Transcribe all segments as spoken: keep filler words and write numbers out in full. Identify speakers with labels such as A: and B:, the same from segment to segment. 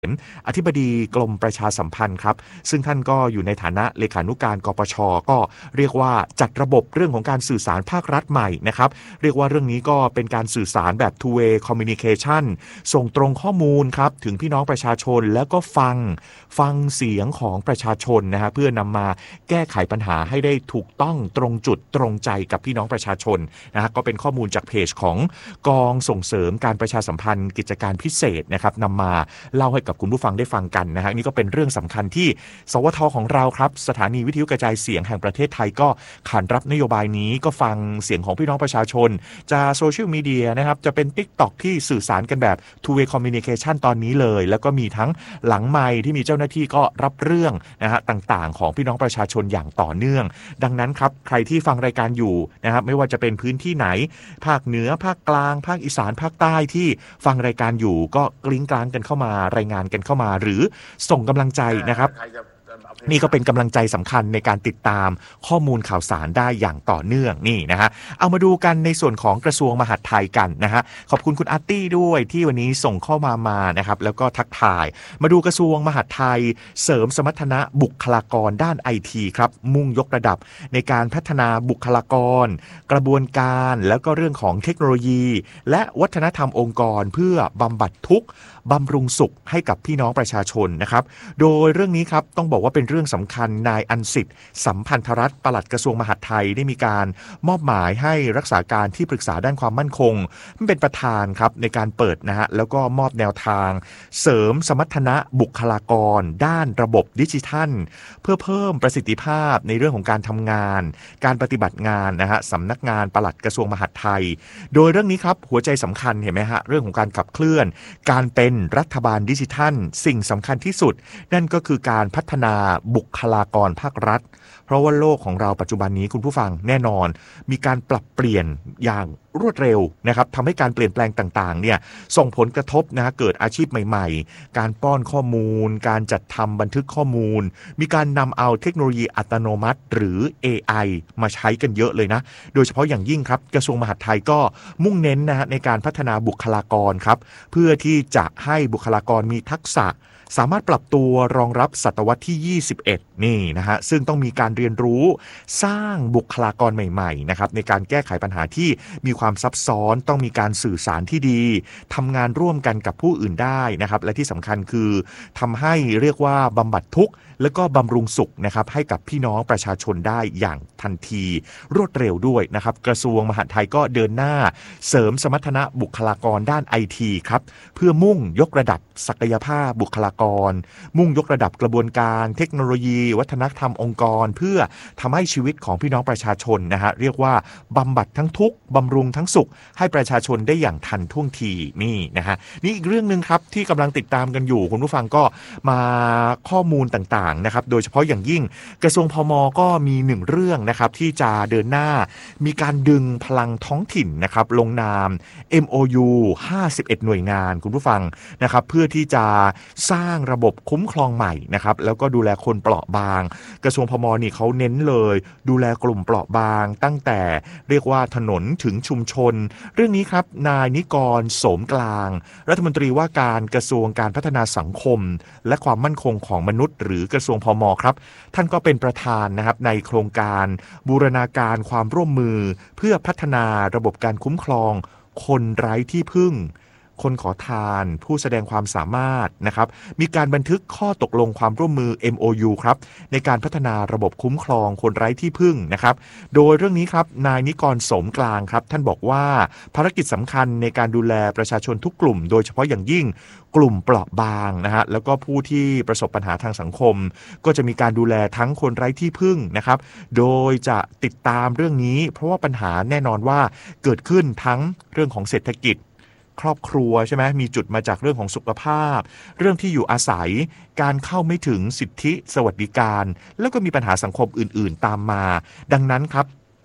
A: อธิบดีกรมประชาสัมพันธ์ครับซึ่งท่านก็อยู่ในฐานะเลขานุการกปชก็เรียกว่าจัดระบบเรื่องของการสื่อสารภาครัฐใหม่นะครับเรียกว่าเรื่องนี้ก็เป็นการสื่อสารแบบ two way communication ส่งตรงข้อมูลครับถึงพี่น้องประชาชนแล้วก็ฟังฟังเสียงของประชาชนนะฮะเพื่อนำมาแก้ไขปัญหาให้ได้ถูกต้องตรงจุดตรงใจกับพี่น้องประชาชนนะฮะก็เป็นข้อมูลจากเพจของกองส่งเสริมการประชาสัมพันธ์กิจการพิเศษนะครับนำมาเล่าให้กับคุณผู้ฟังได้ฟังกันนะฮะนี่ก็เป็นเรื่องสำคัญที่สวทของเราครับสถานีวิทยุกระจายเสียงแห่งประเทศไทยก็ขานรับนโยบายนี้ก็ฟังเสียงของพี่น้องประชาชนจะโซเชียลมีเดียนะครับจะเป็น TikTok ที่สื่อสารกันแบบ two way communication ตอนนี้เลยแล้วก็มีทั้งหลังไมค์ที่มีเจ้าหน้าที่ก็รับเรื่องนะฮะต่างๆของพี่น้องประชาชนอย่างต่อเนื่องดังนั้นครับใครที่ฟังรายการอยู่นะครับไม่ว่าจะเป็นพื้นที่ไหนภาคเหนือภาคกลางภาคอีสานภาคใต้ที่ฟังรายการอยู่ก็กลิ้งกลางกันเข้ามารายงานกันเข้ามาหรือส่งกำลังใจนะครับนี่ก็เป็นกำลังใจสำคัญในการติดตามข้อมูลข่าวสารได้อย่างต่อเนื่องนี่นะฮะเอามาดูกันในส่วนของกระทรวงมหาดไทยกันนะฮะขอบคุณคุณอาร์ตี้ด้วยที่วันนี้ส่งเข้ามามานะครับแล้วก็ทักทายมาดูกระทรวงมหาดไทยเสริมสมรรถนะบุคลากรด้าน ไอ ที ครับมุ่งยกระดับในการพัฒนาบุคลากรกระบวนการแล้วก็เรื่องของเทคโนโลยีและวัฒนธรรมองค์กรเพื่อบำบัดทุกข์บำรุงสุขให้กับพี่น้องประชาชนนะครับโดยเรื่องนี้ครับต้องบอกว่าเป็นเรื่องสำคัญนายอันสิทธิ์สัมพันธรัตน์ปลัดกระทรวงมหาดไทยได้มีการมอบหมายให้รักษาการที่ปรึกษาด้านความมั่นคงเป็นประธานครับในการเปิดนะฮะแล้วก็มอบแนวทางเสริมสมรรถนะบุคลากรด้านระบบดิจิทัลเพื่อเพิ่มประสิทธิภาพในเรื่องของการทำงานการปฏิบัติงานนะฮะสำนักงานปลัดกระทรวงมหาดไทยโดยเรื่องนี้ครับหัวใจสำคัญเห็นไหมฮะเรื่องของการขับเคลื่อนการเป็นรัฐบาลดิจิทัลสิ่งสำคัญที่สุดนั่นก็คือการพัฒนาบุคลากรภาครัฐเพราะว่าโลกของเราปัจจุบันนี้คุณผู้ฟังแน่นอนมีการปรับเปลี่ยนอย่างรวดเร็วนะครับทำให้การเปลี่ยนแปลงต่างๆเนี่ยส่งผลกระทบนะเกิดอาชีพใหม่ๆการป้อนข้อมูลการจัดทำบันทึกข้อมูลมีการนำเอาเทคโนโลยีอัตโนมัติหรือ เอ ไอ มาใช้กันเยอะเลยนะโดยเฉพาะอย่างยิ่งครับกระทรวงมหาดไทยก็มุ่งเน้นนะฮะในการพัฒนาบุคลากรครับเพื่อที่จะให้บุคลากรมีทักษะสามารถปรับตัวรองรับศตวรรษที่ยี่สิบเอ็ดนี่นะฮะซึ่งต้องมีการเรียนรู้สร้างบุคลากรใหม่ๆนะครับในการแก้ไขปัญหาที่มีความซับซ้อนต้องมีการสื่อสารที่ดีทำงานร่วมกันกับผู้อื่นได้นะครับและที่สำคัญคือทำให้เรียกว่าบำบัดทุกข์แล้วก็บำรุงสุขนะครับให้กับพี่น้องประชาชนได้อย่างทันทีรวดเร็วด้วยนะครับกระทรวงมหาดไทยก็เดินหน้าเสริมสมรรถนะบุคลากรด้าน ไอ ที ครับเพื่อมุ่งยกระดับศักยภาพบุคลากรมุ่งยกระดับกระบวนการเทคโนโลยีวัฒนธรรมองค์กรเพื่อทำให้ชีวิตของพี่น้องประชาชนนะฮะเรียกว่าบำบัดทั้งทุกข์บำรุงทั้งสุขให้ประชาชนได้อย่างทันท่วงทีนี่นะฮะนี่อีกเรื่องนึงครับที่กำลังติดตามกันอยู่คุณผู้ฟังก็มาข้อมูลต่างๆนะครับโดยเฉพาะอย่างยิ่งกระทรวงพม.ก็มีหนึ่งเรื่องนะครับที่จะเดินหน้ามีการดึงพลังท้องถิ่นนะครับลงนาม เอ็ม โอ ยู ห้าสิบเอ็ดหน่วยงานคุณผู้ฟังนะครับเพื่อที่จะสร้างระบบคุ้มครองใหม่นะครับแล้วก็ดูแลคนเปราะบางกระทรวงพม.นี่เขาเน้นเลยดูแลกลุ่มเปราะบางตั้งแต่เรียกว่าถนนถึงชุมชนเรื่องนี้ครับนายนิกรโสมกลางรัฐมนตรีว่าการกระทรวงการพัฒนาสังคมและความมั่นคงของมนุษย์หรือกระทรวงพม.ครับท่านก็เป็นประธานนะครับในโครงการบูรณาการความร่วมมือเพื่อพัฒนาระบบการคุ้มครองคนไร้ที่พึ่งคนขอทานผู้แสดงความสามารถนะครับมีการบันทึกข้อตกลงความร่วมมือ เอ็ม โอ ยู ครับในการพัฒนาระบบคุ้มครองคนไร้ที่พึ่งนะครับโดยเรื่องนี้ครับนายนิกรโสมกลางครับท่านบอกว่าภารกิจสำคัญในการดูแลประชาชนทุกกลุ่มโดยเฉพาะอย่างยิ่งกลุ่มเปราะบางนะฮะแล้วก็ผู้ที่ประสบปัญหาทางสังคมก็จะมีการดูแลทั้งคนไร้ที่พึ่งนะครับโดยจะติดตามเรื่องนี้เพราะว่าปัญหาแน่นอนว่าเกิดขึ้นทั้งเรื่องของเศรษฐกิจครอบครัวใช่ไหมมีจุดมาจากเรื่องของสุขภาพเรื่องที่อยู่อาศัยการเข้าไม่ถึงสิทธิสวัสดิการแล้วก็มีปัญหาสังคมอื่นๆตามมาดังนั้นครับ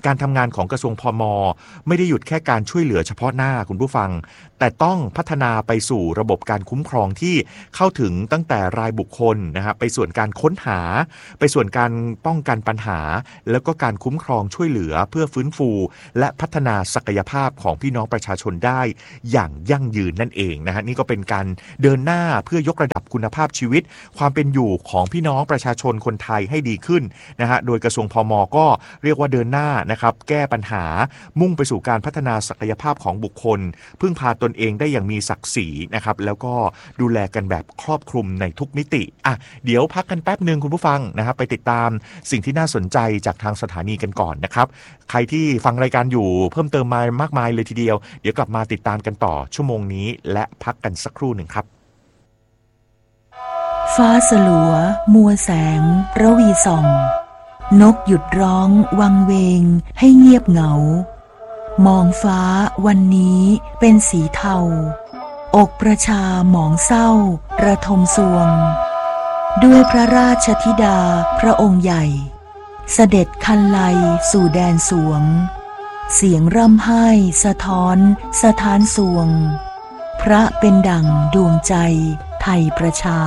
A: การทำงานของกระทรวงพม.ไม่ได้หยุดแค่การช่วยเหลือเฉพาะหน้าคุณผู้ฟังแต่ต้องพัฒนาไปสู่ระบบการคุ้มครองที่เข้าถึงตั้งแต่รายบุคคลนะครับไปส่วนการค้นหาไปส่วนการป้องกันปัญหาแล้วก็การคุ้มครองช่วยเหลือเพื่อฟื้นฟูและพัฒนาศักยภาพของพี่น้องประชาชนได้อย่างยั่งยืนนั่นเองนะฮะนี่ก็เป็นการเดินหน้าเพื่อยกระดับคุณภาพชีวิตความเป็นอยู่ของพี่น้องประชาชนคนไทยให้ดีขึ้นนะฮะโดยกระทรวงพม.ก็เรียกว่าเดินหน้านะครับแก้ปัญหามุ่งไปสู่การพัฒนาศักยภาพของบุคคลพึ่งพาตนเองได้อย่างมีศักดิ์ศรีนะครับแล้วก็ดูแลกันแบบครอบคลุมในทุกมิติอ่ะเดี๋ยวพักกันแป๊บนึงคุณผู้ฟังนะครับไปติดตามสิ่งที่น่าสนใจจากทางสถานีกันก่อนนะครับใครที่ฟังรายการอยู่เพิ่มเติมมามากมายเลยทีเดียวเดี๋ยวกลับมาติดตามกันต่อชั่วโมงนี้และพักกันสักครู่หนึ่งครับ
B: ฟ้าสลัวมัวแสงระวีส่องนกหยุดร้องวังเวงให้เงียบเหงามองฟ้าวันนี้เป็นสีเทาอกประชาหมองเศร้าระทมสวงด้วยพระราชธิดาพระองค์ใหญ่เสด็จคันไลสู่แดนสวงเสียงร่ำไห้สะท้อนสถานสวงพระเป็นดั่งดวงใจไทยประชา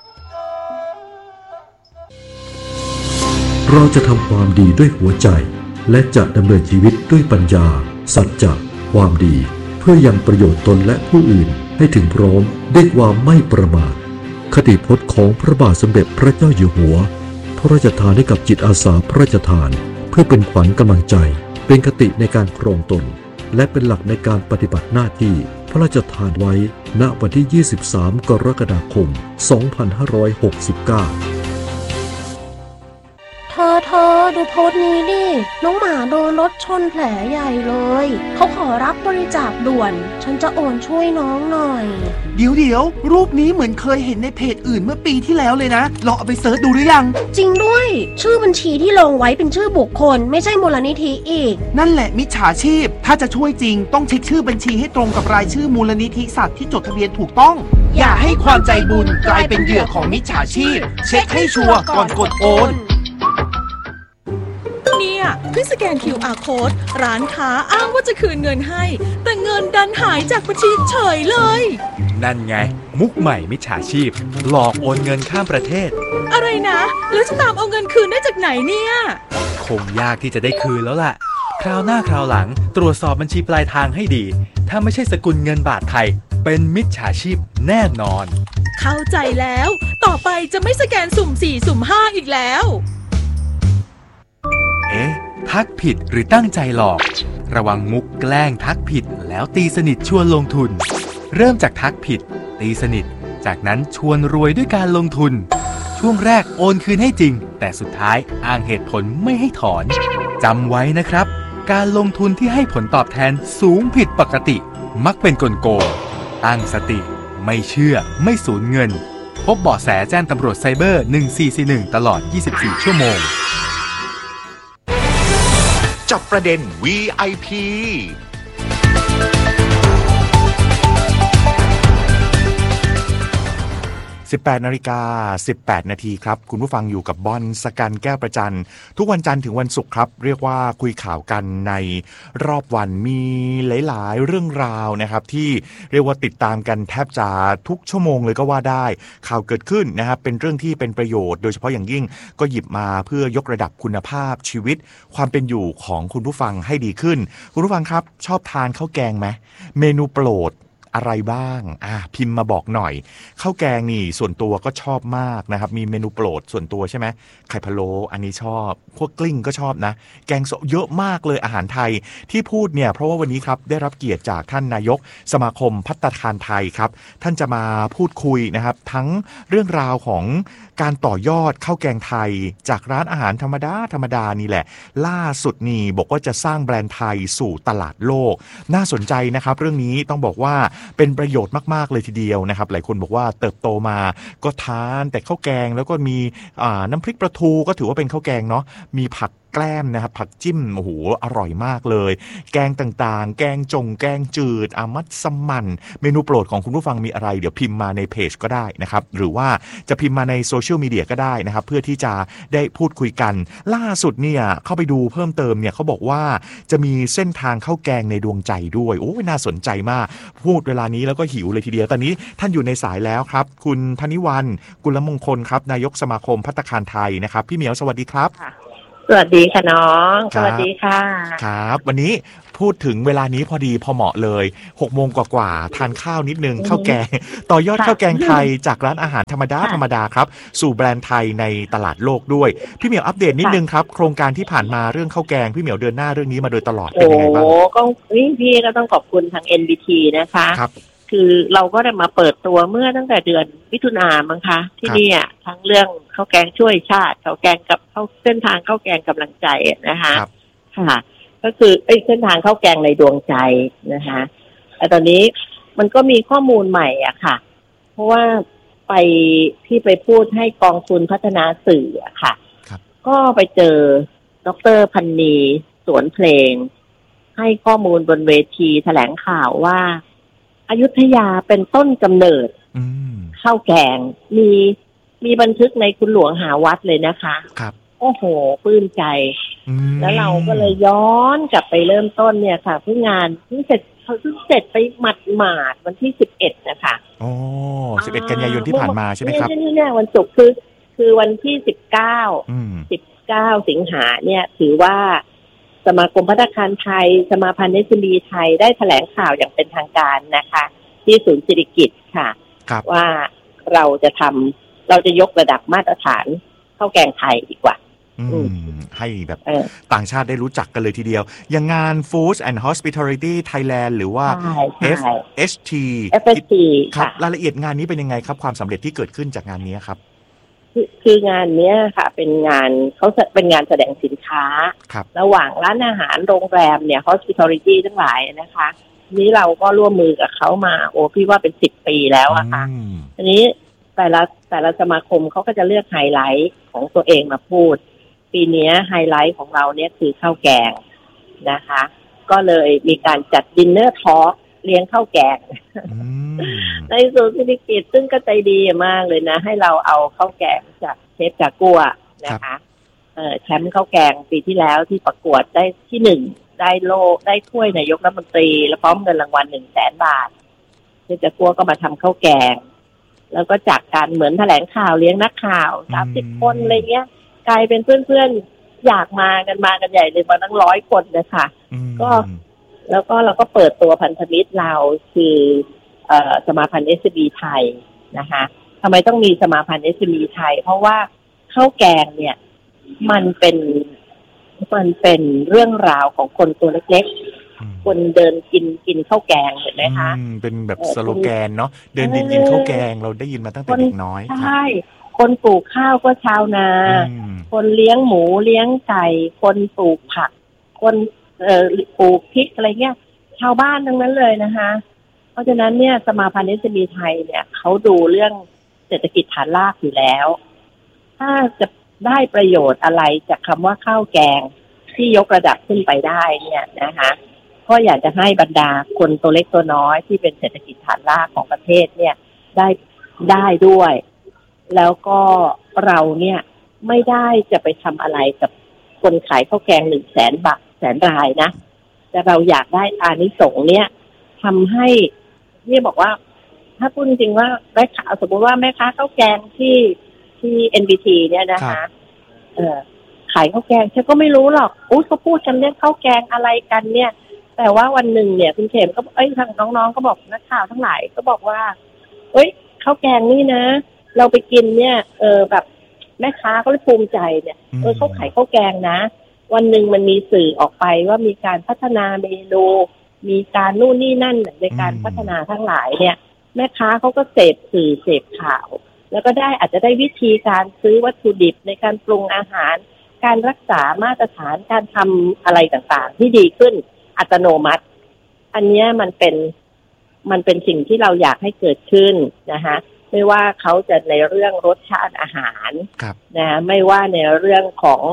C: เราจะทำความดีด้วยหัวใจและจะดำเนินชีวิตด้วยปัญญาสัจจะความดีเพื่อยังประโยชน์ตนและผู้อื่นให้ถึงพร้อมด้วยความไม่ประมาทคติพจน์ของพระบาทสมเด็จพระเจ้าอยู่หัวพระราชทานให้กับจิตอาสาพระราชทานเพื่อเป็นขวัญกำลังใจเป็นคติในการครองตนและเป็นหลักในการปฏิบัติหน้าที่พระราชทานไว้ณวันที่ยี่สิบสามกรกฎาคมสองพันห้าร้อยหกสิบเก้า
D: เธอเธอดูโพสต์นี้ดิน้องหมาโดนรถชนแผลใหญ่เลยเขาขอรับบริจาคด่วนฉันจะโอนช่วยน้องหน่อย
E: เดี๋ยวเดี๋ยวรูปนี้เหมือนเคยเห็นในเพจอื่นเมื่อปีที่แล้วเลยนะลองเอาไปเสิร์ชดูหรือยัง
D: จริงด้วยชื่อบัญชีที่ลงไว้เป็นชื่อบุคคลไม่ใช่มูลนิธิอีก
E: นั่นแหละมิจฉาชีพถ้าจะช่วยจริงต้องเช็คชื่อบัญชีให้ตรงกับรายชื่อมูลนิธิสัตว์ที่จดทะเบียนถูกต้องอย่าให้ความใจบุญกลายเป็นเหยื่อของมิจฉาชีพเช็คให้ชัวร์ก่อนกดโอน
F: เนี่ยเพิ่งสแกน คิว อาร์ Code ร้านค้าอ้างว่าจะคืนเงินให้แต่เงินดันหายจากบัญชีเฉยเลย
G: นั่นไงมุกใหม่มิจฉาชีพหลอกโอนเงินข้ามประเทศ
F: อะไรนะแล้วจะตามเอาเงินคืนได้จากไหนเนี่ย
G: คงยากที่จะได้คืนแล้วล่ะคราวหน้าคราวหลังตรวจสอบบัญชีปลายทางให้ดีถ้าไม่ใช่สกุลเงินบาทไทยเป็นมิจฉาชีพแน่นอน
F: เข้าใจแล้วต่อไปจะไม่สแกนสุ่มสี่สุ่มห้าอีกแล้ว
G: เอ๊ะทักผิดหรือตั้งใจหลอกระวังมุกแกล้งทักผิดแล้วตีสนิทชวนลงทุนเริ่มจากทักผิดตีสนิทจากนั้นชวนรวยด้วยการลงทุนช่วงแรกโอนคืนให้จริงแต่สุดท้ายอ้างเหตุผลไม่ให้ถอนจำไว้นะครับการลงทุนที่ให้ผลตอบแทนสูงผิดปกติมักเป็นกลโกงตั้งสติไม่เชื่อไม่สูญเงินพบเบาะแสแจ้งตำรวจไซเบอร์หนึ่งสี่สี่หนึ่งตลอดยี่สิบสี่ชั่วโมง
A: จับประเด็น วี ไอ พี สิบแปดนาฬิกาสิบแปดนาทีครับคุณผู้ฟังอยู่กับบอนสกันแก้วประจันทุกวันจันทร์ถึงวันศุกร์ครับเรียกว่าคุยข่าวกันในรอบวันมีหลายๆเรื่องราวนะครับที่เรียกว่าติดตามกันแทบจะทุกชั่วโมงเลยก็ว่าได้ข่าวเกิดขึ้นนะครับเป็นเรื่องที่เป็นประโยชน์โดยเฉพาะอย่างยิ่งก็หยิบมาเพื่อยกระดับคุณภาพชีวิตความเป็นอยู่ของคุณผู้ฟังให้ดีขึ้นคุณผู้ฟังครับชอบทานข้าวแกงไหมเมนูโปรดอะไรบ้างอ่ะพิมพ์มาบอกหน่อยข้าวแกงนี่ส่วนตัวก็ชอบมากนะครับมีเมนูโปรดส่วนตัวใช่ไหมไข่พะโล้อันนี้ชอบพวกกลิ้งก็ชอบนะแกงส้มเยอะมากเลยอาหารไทยที่พูดเนี่ยเพราะว่าวันนี้ครับได้รับเกียรติจากท่านนายกสมาคมภัตตาคารไทยครับท่านจะมาพูดคุยนะครับทั้งเรื่องราวของการต่อยอดข้าวแกงไทยจากร้านอาหารธรรมดาธรรมดานี่แหละล่าสุดนี่บอกว่าจะสร้างแบรนด์ไทยสู่ตลาดโลกน่าสนใจนะครับเรื่องนี้ต้องบอกว่าเป็นประโยชน์มากๆเลยทีเดียวนะครับหลายคนบอกว่าเติบโตมาก็ทานแต่ข้าวแกงแล้วก็มีน้ำพริกปลาทูก็ถือว่าเป็นข้าวแกงเนาะมีผักแกล้มนะครับผักจิ้มโอ้โหอร่อยมากเลยแกงต่างๆแกงจงแกงจืดอามัสมั่นเมนูโปรดของคุณผู้ฟังมีอะไรเดี๋ยวพิมพ์มาในเพจก็ได้นะครับหรือว่าจะพิมพ์มาในโซเชียลมีเดียก็ได้นะครับเพื่อที่จะได้พูดคุยกันล่าสุดเนี่ยเข้าไปดูเพิ่มเติมเนี่ยเขาบอกว่าจะมีเส้นทางข้าวแกงในดวงใจด้วยโอ้น่าสนใจมากพูดเวลานี้แล้วก็หิวเลยทีเดียวตอนนี้ท่านอยู่ในสายแล้วครับคุณธนิวรรณกุลมงคลครับนายกสมาคมภัตตาคารไทยนะครับพี่เหมียวสวัสดีครับ
H: สวัสดีค่ะน้องสวัสดีค่ะ
A: ครับวันนี้พูดถึงเวลานี้พอดีพอเหมาะเลยหกโมงกว่าๆทานข้าวนิดนึงข้าวแกงต่อยอดข้าวแกงไทยจากร้านอาหารธรรมดาธรรมดาครับสู่แบรนด์ไทยในตลาดโลกด้วยพี่เหมียวอัปเดตนิดนึงครับโครงการที่ผ่านมาเรื่องข้าวแกงพี่เหมียวเดินหน้าเรื่องนี้มาโดยตลอดเป็นยังไงบ้าง
H: โอ้ก็พี่ก็ต้องขอบคุณทาง เอ็น บี ที นะคะ
A: ครับ
H: คือเราก็ได้มาเปิดตัวเมื่อตั้งแต่เดือนมิถุนายนมั้งคะที่นี่ทั้งเรื่องข้าวแกงช่วยชาติข้าวแกงกับข้าวเส้นทางข้าวแกงกำลังใจนะคะค่ะก็คือไอ้เส้นทางข้าวแกงในดวงใจนะคะแต่ตอนนี้มันก็มีข้อมูลใหม่อ่ะค่ะเพราะว่าไปที่ไปพูดให้กองทุนพัฒนาสื่ออะค่ะก็ไปเจอดร.พันนีสวนเพลงให้ข้อมูลบนเวทีแถลงข่าวว่าอยุธยาเป็นต้นกำเนิดข้าวแกงมีมีบันทึกในคุณหลวงหาวัดเลยนะคะ
A: ครับ
H: โอ้โหปลื้มใจแล้วเราก็เลยย้อนกลับไปเริ่มต้นเนี่ยค่ะเพิ่งงานเพิ่งเสร็จเขาเพิ่งเสร็จไปหมัดหมาดวันที่สิบเอ็ดนะคะ
A: โอ้สิบเอ็ดกันยายนที่ผ่านมาใช่ไหมครับ
H: นี่นี่วันศุกร์คือคือวันที่สิบเก้าสิบเก้าสิงหาเนี่ยถือว่าสมาคมภัตตาคารไทยสมาพันธ์ เอส เอ็ม อี ไทยได้แถลงข่าวอย่างเป็นทางการนะคะที่ศูนย์เศรษฐกิจค่ะว่าเราจะทำเราจะยกระดับมาตรฐานข้าวแกงไทยดีกว่า
A: ให้แบบต่างชาติได้รู้จักกันเลยทีเดียวอย่างงาน Food and Hospitality Thailand หรือว่า เอฟ เอช ที
H: เอฟ เอช ที
A: ครับรายละเอียดงานนี้เป็นยังไงครับความสำเร็จที่เกิดขึ้นจากงานนี้ครับ
H: คือคืองานเนี้ยค่ะเป็นงานเขาเป็นงานแสดงสินค้าระหว่างร้านอาหารโรงแรมเนี่ย hospitality ทั้งหลายนะคะนี้เราก็ร่วมมือกับเขามาโอ้พี่ว่าเป็นสิบปีแล้วอะค่ะทีนี้แต่ละแต่ละสมาคมเขาก็จะเลือกไฮไลท์ของตัวเองมาพูดปีนี้ไฮไลท์ของเราเนี่ยคือข้าวแกงนะคะก็เลยมีการจัดดินเนอร์ทอล์กเลี้ยงข้าวแกงในศูนย์เศรษฐกิจซึ่งก็ใจดีมากเลยนะให้เราเอาข้าวแกงจากเชฟจากกัวนะคะเอ่อแชมป์ข้าวแกงปีที่แล้วที่ประกวดได้ที่หนึ่งได้โล่ได้ถ้วยนายกรัฐมนตรีและพร้อมเงินรางวัลหนึ่งแสนบาทเชฟจากกัวก็มาทำข้าวแกงแล้วก็จากการเหมือนแถลงข่าวเลี้ยงนักข่าวสามสิบคนอะไรเงี้ยกลายเป็นเพื่อนๆอยากมากันมากันใหญ่เลยมาตั้งร้อยคนเลยค่ะก็แล้วก็เราก็เปิดตัวพันธมิตรเราคือเอ่อสมาพันธ์ เอส เอ็ม อี ไทยนะคะทำไมต้องมีสมาพันธ์ เอส เอ็ม อี ไทยเพราะว่าข้าวแกงเนี่ยมันเป็นมันเป็นเรื่องราวของคนตัวเล็กๆคนเดินกินกินข้าวแกงเห็นไหมคะ
A: เป็นแบบสโลแกนเนาะเดินกินกินข้าวแกงเราได้ยินมาตั้งแต่เด็กน้อย
H: ใช่คนปลูกข้าวก็ชาวนาคนเลี้ยงหมูเลี้ยงไก่คนปลูกผักคนเอ่อปลูกพริกอะไรเงี้ยชาวบ้านทั้งนั้นเลยนะคะเพราะฉะนั้นเนี่ยสมาพันธ์ เอส เอ็ม อี ไทยเนี่ยเขาดูเรื่องเศรษฐกิจฐานรากอยู่แล้วถ้าจะได้ประโยชน์อะไรจากคำว่าข้าวแกงที่ยกระดับขึ้นไปได้เนี่ยนะคะก็อยากจะให้บรรดาคนตัวเล็กตัวน้อยที่เป็นเศรษฐกิจฐานรากของประเทศเนี่ยได้ได้ด้วยแล้วก็เราเนี่ยไม่ได้จะไปทำอะไรกับคนขายข้าวแกงหนึ่งแสนบาทแสนรายนะแต่เราอยากได้อานิสงส์เนี่ยทำให้นี่บอกว่าถ้าพูดจริงๆว่าแม่ค้าสมมติว่าแม่ค้าข้าวแกงที่ที่ เอ็น บี ที เนี่ยนะคะเออขายข้าวแกงฉันก็ไม่รู้หรอกอู้เขาพูดกันเรื่องข้าวแกงอะไรกันเนี่ยแต่ว่าวันหนึ่งเนี่ยคุณเขมก็เอ้ยทางน้องๆก็บอกนักข่าวทั้งหลายก็บอกว่าเอ้ยข้าวแกงนี่นะเราไปกินเนี่ยเออแบบแม่ค้าก็เลยภูมิใจเนี่ยเออเขาขายข้าวแกงนะวันหนึ่งมันมีสื่อออกไปว่ามีการพัฒนาเมนูมีการนู่นนี่นั่นในการพัฒนาทั้งหลายเนี่ยแม่ค้าเขาก็เสพสื่อเสพข่าวแล้วก็ได้อาจจะได้วิธีการซื้อวัตถุดิบในการปรุงอาหารการรักษามาตรฐานการทำอะไรต่างๆที่ดีขึ้นอัตโนมัติอันนี้มันเป็นมันเป็นสิ่งที่เราอยากให้เกิดขึ้นนะคะไม่ว่าเขาจะในเรื่องรสชาติอาหารนะไม่ว่าในเรื่องของ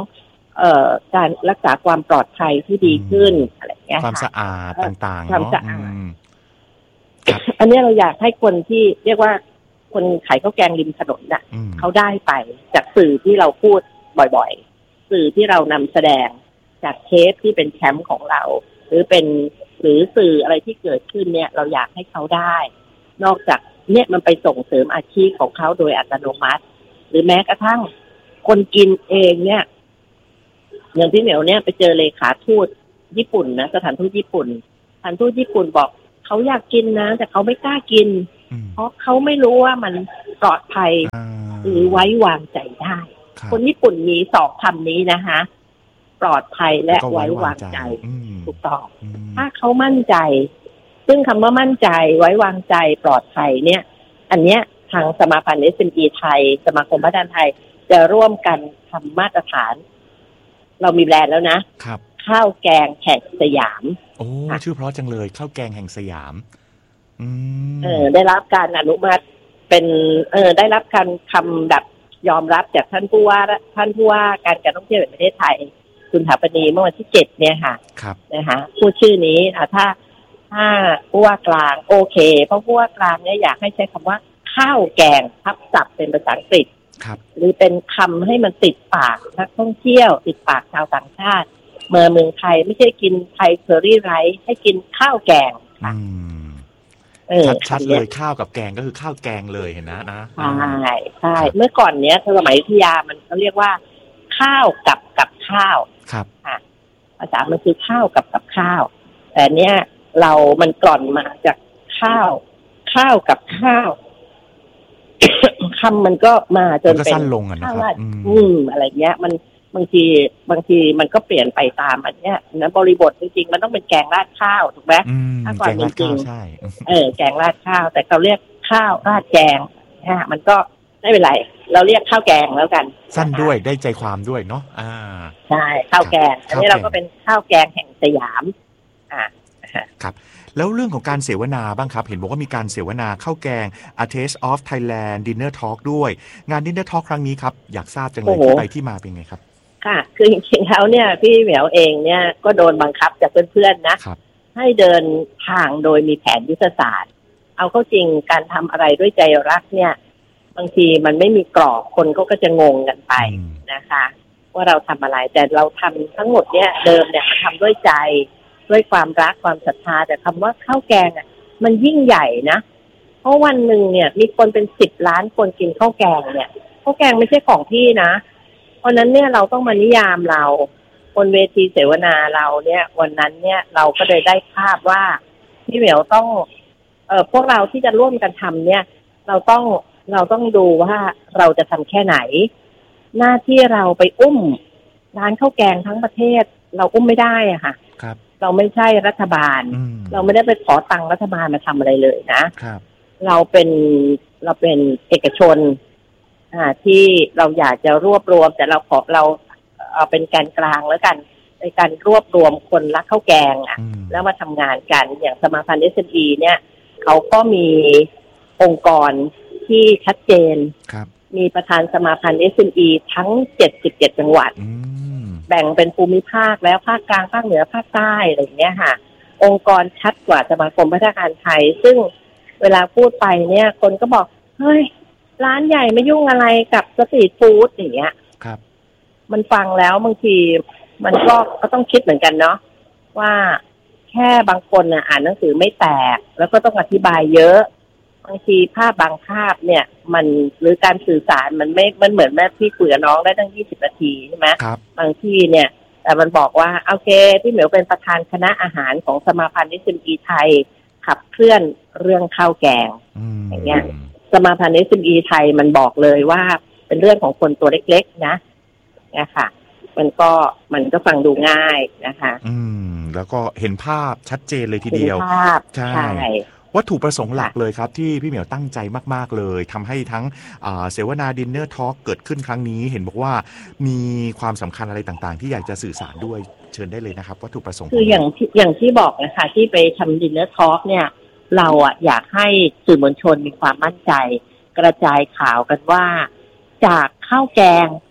H: เอ่อการรักษาความปลอดภัยที่ดีขึ้นอะไรเงี้ย
A: ความสะอาดต่างๆ
H: ความ
A: เนาะ
H: สะอาดอันนี้เราอยากให้คนที่เรียกว่าคนขายข้าวแกงริมถนนน่ะเขาได้ไปจากสื่อที่เราพูดบ่อยๆสื่อที่เรานำแสดงจากเคสที่เป็นแชมป์ของเราหรือเป็นหรือสื่ออะไรที่เกิดขึ้นเนี่ยเราอยากให้เขาได้นอกจากเนี่ยมันไปส่งเสริมอาชีพของเขาโดยอัตโนมัติหรือแม้กระทั่งคนกินเองเนี่ยอย่างที่เหมียวเนี่ยไปเจอเลขาทูตญี่ปุ่นนะสถานทูตญี่ปุ่นสถานทูตญี่ปุ่นบอกเขาอยากกินนะแต่เขาไม่กล้ากินเพราะเขาไม่รู้ว่ามันปลอดภัยหรือไว้วางใจได้คนญี่ปุ่นมีสองคำนี้นะคะปลอดภัยและไว้วางใจถูกต้องถ้าเขามั่นใจซึ่งคำว่ามั่นใจไว้วางใจปลอดภัยเนี่ยอันเนี้ยทางสมาพันธ์ เอส เอ็ม อี ไทยสมาคมพัฒนาไทยจะร่วมกันทำมาตรฐานเรามีแบรนด์แล้วนะครับข้าวแกงแห่งสยาม
A: โอ้ชื่อเพราะจังเลยข้าวแกงแห่งสยามอืม
H: เออได้รับการอนุมัติเป็นเออได้รับการคำแบบยอมรับจากท่านผู้ว่าท่านผู้ว่าการการท่องเที่ยวแห่งประเทศไทยคุณถาปณีเมื่อวันที่เจ็ดเนี่ยค่ะ
A: ครับ
H: นะคะพูดชื่อนี้อ่ะถ้าถ้าผู้ว่ากลางโอเคเพราะผู้ว่ากลางเนี่ยอยากให้ใช้คำว่าข้าวแกงทับศัพท์เป็นภาษาอังกฤษหรือเป็นคำให้มันติดปากนักท่องเที่ยวติดปากชาวต่างชาติเมื่อเมืองไทยไม่ใช่กินไทยเคอรี่ไรซ์ให้กินข้าวแกงค่ะ
A: ชัดๆเลยข้าวกับแกงก็คือข้าวแกงเลยเห็นนะนะ
H: ใช่ใช่เมื่อก่อนเนี้ยสมัยอยุธยามันเขาเรียกว่าข้าวกับกับข้าว
A: ครับ
H: ค่ะภาษามันคือข้าวกับกับข้าวแต่เนี้ยเรามันกล่อนมาจากข้าวข้าวกับข้าวคำมันก็มาจนเป็น
A: ข้าวราด
H: อืมอะไรเงี้ยมันบางทีบางทีมันก็เปลี่ยนไปตามอันเนี้ยนะบริบทจริงๆมันต้องเป็นแกงราดข้าวถูกไหม
A: ถ้าความจริง
H: เออแกงราดข้าวแต่เขาเรียกข้าวราดแกงนะมันก็ไม่เป็นไรเราเรียกข้าวแกงแล้วกัน
A: สั้นด้วยได้ใจความด้วยเนาะอ่า
H: ใช่ข้าวแกงอันนี้เราก็เป็นข้าวแกงแห่งสยามอ่า
A: ครับแล้วเรื่องของการเสวนาบ้างครับเห็นบอกว่ามีการเสวนาข้าวแกง A Taste of Thailand Dinner Talk ด้วยงาน Dinner Talk ครั้งนี้ครับอยากทราบจังเลยที่ไปที่มาเป็นไงครับ
H: ค่ะคือจริงๆแล้วเนี่ยพี่เหมียวเองเนี่ยก็โดนบังคับจากเพื่อนๆนะให้เดินทางโดยมีแผนยุทธศาสตร์เอาเข้าจริงการทำอะไรด้วยใจรักเนี่ยบางทีมันไม่มีกรอบคนก็จะงงกันไปนะคะว่าเราทำอะไรแต่เราทำทั้งหมดเนี่ยเดิมเนี่ยทำด้วยใจด้วยความรักความศรัทธาแต่คำว่าข้าวแกงอ่ะมันยิ่งใหญ่นะเพราะวันหนึ่งเนี่ยมีคนเป็นสิบล้านคนกินข้าวแกงเนี่ยข้าวแกงไม่ใช่ของพี่นะเพราะนั้นเนี่ยเราต้องมานิยามเราบนเวทีเสวนาเราเนี่ยวันนั้นเนี่ยเราก็เลยได้ภาพว่าพี่เหมียวต้องเอ่อพวกเราที่จะร่วมกันทำเนี่ยเราต้องเราต้องดูว่าเราจะทำแค่ไหนหน้าที่เราไปอุ้มร้านข้าวแกงทั้งประเทศเราอุ้มไม่ได้อะค่ะ
A: ครับ
H: เราไม่ใช่รัฐบาลเราไม่ได้ไปขอตังค์รัฐบาลมาทำอะไรเลยนะครับเราเป็นเราเป็นเอกชนอ่าที่เราอยากจะรวบรวมแต่เราขอเราเอาเป็นแกนกลางแล้วกันในการรวบรวมคนรักข้าวแกงอ่ะแล้วมาทำงานกันอย่างสมาพันธ์ เอส เอ็ม อี เนี่ยเขาก็มีองค์กรที่ชัดเจนมีประธานสมาพันธ์ เอส เอ็ม อี ทั้งเจ็ดสิบเจ็ดจังหวัดแบ่งเป็นภูมิภาคแล้วภาคกลางภาคเหนือภาคใต้อะไรอย่างเงี้ยค่ะองค์กรชัดกว่าสมาคมพัฒนาการไทยซึ่งเวลาพูดไปเนี่ยคนก็บอกเฮ้ยร้านใหญ่ไม่ยุ่งอะไรกับสตรีทฟู้ดอย่างเงี้ย
A: ครับ
H: มันฟังแล้วบางทีมันก็ก็ต้องคิดเหมือนกันเนาะว่าแค่บางคนน่ะอ่านหนังสือไม่แตกแล้วก็ต้องอธิบายเยอะบางทีภาพบางภาพเนี่ยมันหรือการสื่อสารมันไม่มันเหมือนแม่พี่คุยกับน้องได้ตั้งยี่สิบนาทีใช่ไหมบางที่เนี่ยแต่มันบอกว่าโอเคพี่เหมียวเป็นประธานคณะอาหารของสมาพันธ์ เอส เอ็ม อี ไทยขับเคลื่อนเรื่องข้าวแกงอย่างเงี้ยสมาพันธ์ เอส เอ็ม อี ไทยมันบอกเลยว่าเป็นเรื่องของคนตัวเล็กๆนะนะคะมันก็มันก็ฟังดูง่ายนะคะ
A: อืมแล้วก็เห็นภาพชัดเจนเลยทีเดียว
H: ใช่
A: วัตถุประสงค์หลักเลยครับที่พี่เหมียวตั้งใจมากๆเลยทำให้ทั้งเสวนาดินเนอร์ทอล์กเกิดขึ้นครั้งนี้เห็นบอกว่ามีความสำคัญอะไรต่างๆที่อยากจะสื่อสารด้วยเชิญได้เลยนะครับวัตถุประสงค์
H: คืออย่างอย่างที่บอกนะคะที่ไปทำดินเนอร์ทอล์กเนี่ยเราอ่ะอยากให้สื่อมวลชนมีความมั่นใจกระจายข่าวกันว่าจากข้าวแกง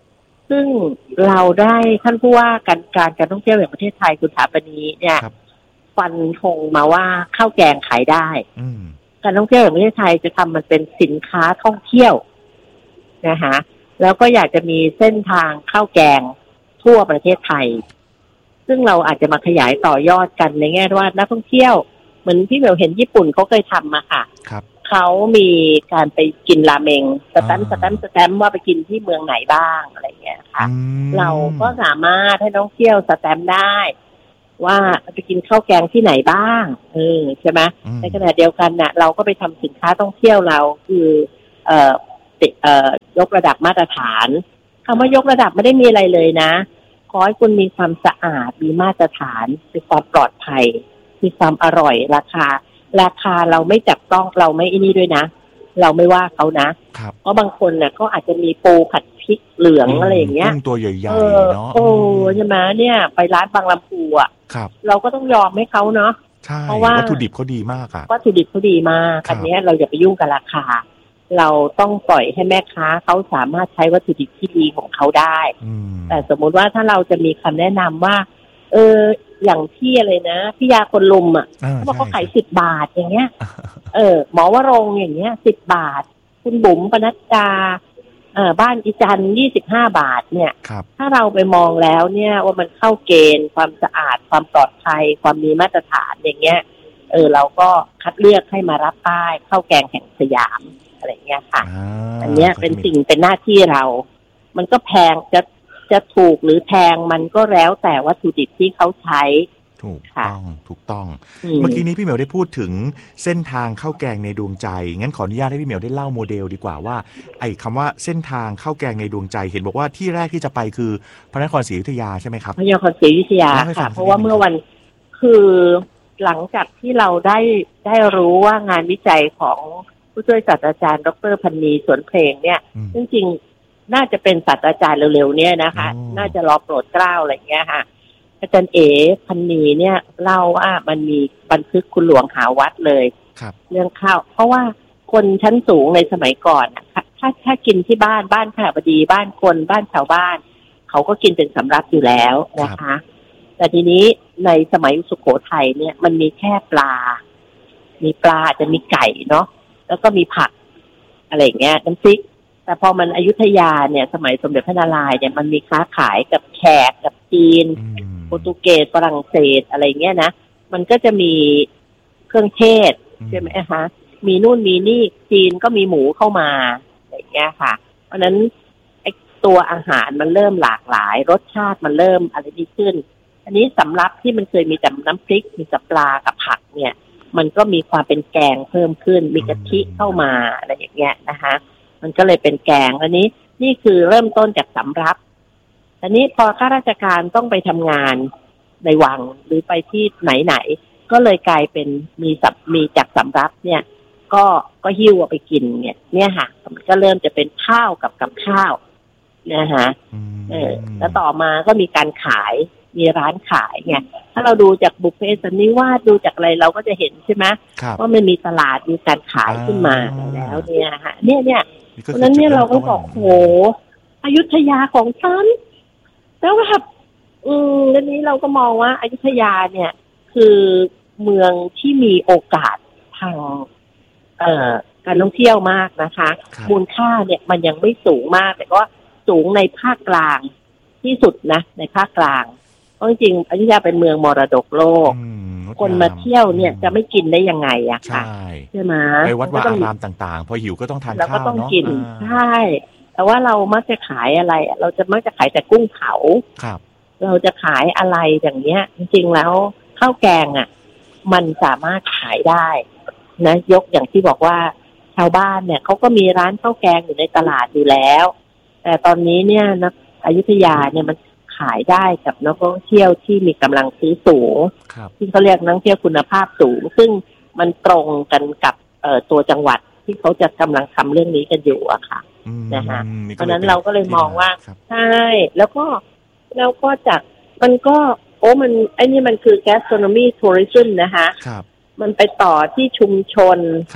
H: ซึ่งเราได้ท่านผู้ว่าการการการท่องเที่ยวแห่งประเทศไทยคุณถาปณีเนี่ยฟันธงมาว่าข้าวแกงขายได้การท่องเที่ยวแห่งประเทศไทยจะทำมันเป็นสินค้าท่องเที่ยวนะคะแล้วก็อยากจะมีเส้นทางข้าวแกงทั่วประเทศไทยซึ่งเราอาจจะมาขยายต่อยอดกันในแง่ว่านักท่องเที่ยวเหมือนที่เราเห็นญี่ปุ่นเขาเคยทำมาค่ะเขามีการไปกินราเมงสแตมป์สแตมป์สแตมป์ว่าไปกินที่เมืองไหนบ้างอะไรเงี้ยค่ะเราก็สามารถให้นักท่องเที่ยวสแตมป์ได้ว่าไปกินข้าวแกงที่ไหนบ้างเออใช่ไหมในขณะเดียวกันน่ะเราก็ไปทำสินค้าท่องเที่ยวเราคือเอ่อเอ่อยกระดับมาตรฐานคำว่ายกระดับไม่ได้มีอะไรเลยนะขอให้คุณมีความสะอาดมีมาตรฐานมีความปลอดภัยมีความอร่อยราคาราคาเราไม่จับต้องเราไม่อินี่ด้วยนะเราไม่ว่าเขานะเพราะบางคนน่ะก็อาจจะมีปูผัดพริกเหลืองอะไรอย่างเงี้ย
A: ตัวใหญ่ๆเนาะ
H: โอ้ใช่ไหมเนี่ยไปร้านบางลำพูอ่ะเราก็ต้องยอมให้เขาเนาะ
A: เพราะว่าวัตถุดิบเขาดีมากอ่ะ
H: วัตถุดิบเขาดีมากอันนี้เราอย่าไปยุ่งกับราคาเราต้องปล่อยให้แม่ค้าเขาสามารถใช้วัตถุดิบที่ดีของเขาได้แต่สมมุติว่าถ้าเราจะมีคำแนะนำว่าเอออย่างที่อะไรนะพี่ยาคนลุมอ่ะเขาบอกเขาขายสิบบาทอย่างเงี้ยเออหมอวรงอย่างเงี้ยสิบบาทคุณบุ๋มปนัดดาเอ่อบ้านอีจันยี่สิบห้าบาทเนี่ยถ้าเราไปมองแล้วเนี่ยว่ามันเข้าเกณฑ์ความสะอาดความปลอดภัยความมีมาตรฐานอย่างเงี้ยเออเราก็คัดเลือกให้มารับป้ายข้าวแกงแห่งสยามอะไรเงี้ยค่ะ อ, อันเนี้ยเป็นสิ่งเป็นหน้าที่เรามันก็แพงจะจะถูกหรือแพงมันก็แล้วแต่วัตถุดิบที่เขาใช้
A: ถูกต้องถูกต้องเมื่อกี้นี้พี่เหมียวได้พูดถึงเส้นทางข้าวแกงในดวงใจงั้นขออนุญาตให้พี่เหมียวได้เล่าโมเดลดีกว่าว่าไอ้คำว่าเส้นทางข้าวแกงในดวงใจเห็นบอกว่าที่แรกที่จะไปคือพระนครศรีอยุธยาใช่ไหมครับ
H: พระนครศรีอยุธยาค่ะเพราะว่าเมื่อวันคือหลังจากที่เราได้ได้รู้ว่างานวิจัยของผู้ช่วยศาสตราจารย์ดร.พันนีสวนเพลงเนี่ยจริงๆน่าจะเป็นศาสตราจารย์เร็วๆเนี่ยนะคะน่าจะรอโปรดเกล้าอะไรเงี้ยค่ะอาจารย์เอ๋พันนีเนี่ยเล่าว่ามันมีบันทึกคุณหลวงหาวัดเลยเรื่องข้าวเพราะว่าคนชั้นสูงในสมัยก่อนถ้าถ้ากินที่บ้านบ้านข้าพดีบ้านคนบ้านชาวบ้านเขาก็กินเป็นสำรับอยู่แล้วนะคะแต่ทีนี้ในสมัยสุโขทัยเนี่ยมันมีแค่ปลามีปลาจะมีไก่เนาะแล้วก็มีผักอะไรอย่างเงี้ยน้ำพริกแต่พอมันอยุธยาเนี่ยสมัยสมเด็จพระนารายณ์เนี่ยมันมีค้าขายกับแขกกับจีนโปรตุเกสฝรั่งเศสอะไรเงี้ยนะมันก็จะมีเครื่องเทศใช่ไหมคะมีนู่นมีนี่จีนก็มีหมูเข้ามาอะไรเงี้ยค่ะเพราะฉะนั้นไอ้ตัวอาหารมันเริ่มหลากหลายรสชาติมันเริ่มอะไรดีขึ้นอันนี้สำรับที่มันเคยมีแต่น้ำพริกมีกับปลากับผักเนี่ยมันก็มีความเป็นแกงเพิ่มขึ้นมีกะทิเข้ามาอะไรอย่างเงี้ยนะคะมันก็เลยเป็นแกงอันนี้นี่คือเริ่มต้นจากสำรับอันนี้พอข้าราชการต้องไปทำงานในวังหรือไปที่ไหนๆก็เลยกลายเป็นมีสับมีจากสำรับเนี่ยก็ก็หิ้วเอาไปกินเนี่ยเนี่ยค่ะมันก็เริ่มจะเป็นข้าวกับกับข้าวนะคะเออแล้วต่อมาก็มีการขายมีร้านขายไงถ้าเราดูจากบุพเพสันนิวาสดูจากอะไรเราก็จะเห็นใช่ไหมว่ามันมีตลาดมีการขายขึ้นมาแล้วเนี่ยฮะเนี่ยเนี่ยเพราะนั้นเนี่ยเราก็บอกโหอยุธยาของฉันแล้วแบบอืมแล้วนี้เราก็มองว่าอยุธยาเนี่ยคือเมืองที่มีโอกาสทางเอ่อการท่องเที่ยวมากนะคะมูลค่าเนี่ยมันยังไม่สูงมากแต่ก็สูงในภาคกลางที่สุดนะในภาคกลางเพราะจริงๆอยุธยาเป็นเมืองมรดกโลกคนมาเที่ยวเนี่ยจะไม่กินได้ยังไงอะค่ะใช่ไหม
A: ไปวัดวาอารามต่างๆพอหิวก็ต้องทานข้าวเนาะ
H: เราก็ต้องกินใช่แต่ว่าเรามักจะขายอะไรเราจะมักจะขายแต่กุ้งเผาครับเราจะขายอะไรอย่างเงี้ยจริงๆแล้วข้าวแกงอ่ะมันสามารถขายได้นะยกอย่างที่บอกว่าชาวบ้านเนี่ยเขาก็มีร้านข้าวแกงอยู่ในตลาดอยู่แล้วแต่ตอนนี้เนี่ยนะอยุธยาเนี่ยมันขายได้กับนักท่องเที่ยวที่มีกำลังซื้อสูงที่เขาเรียกนักท่องเที่ยวคุณภาพสูงซึ่งมันตรงกันกับเอ่อตัวจังหวัดที่เขาจะกำลังทำเรื่องนี้กันอยู่อะค่ะนะคะเพราะนั้นเราก็เลยมองว่าใช่แล้วก็แล้วก็จากมันก็โอ้มันไอ้นี่มันคือ gastronomy tourism นะคะมันไปต่อที่ชุมชน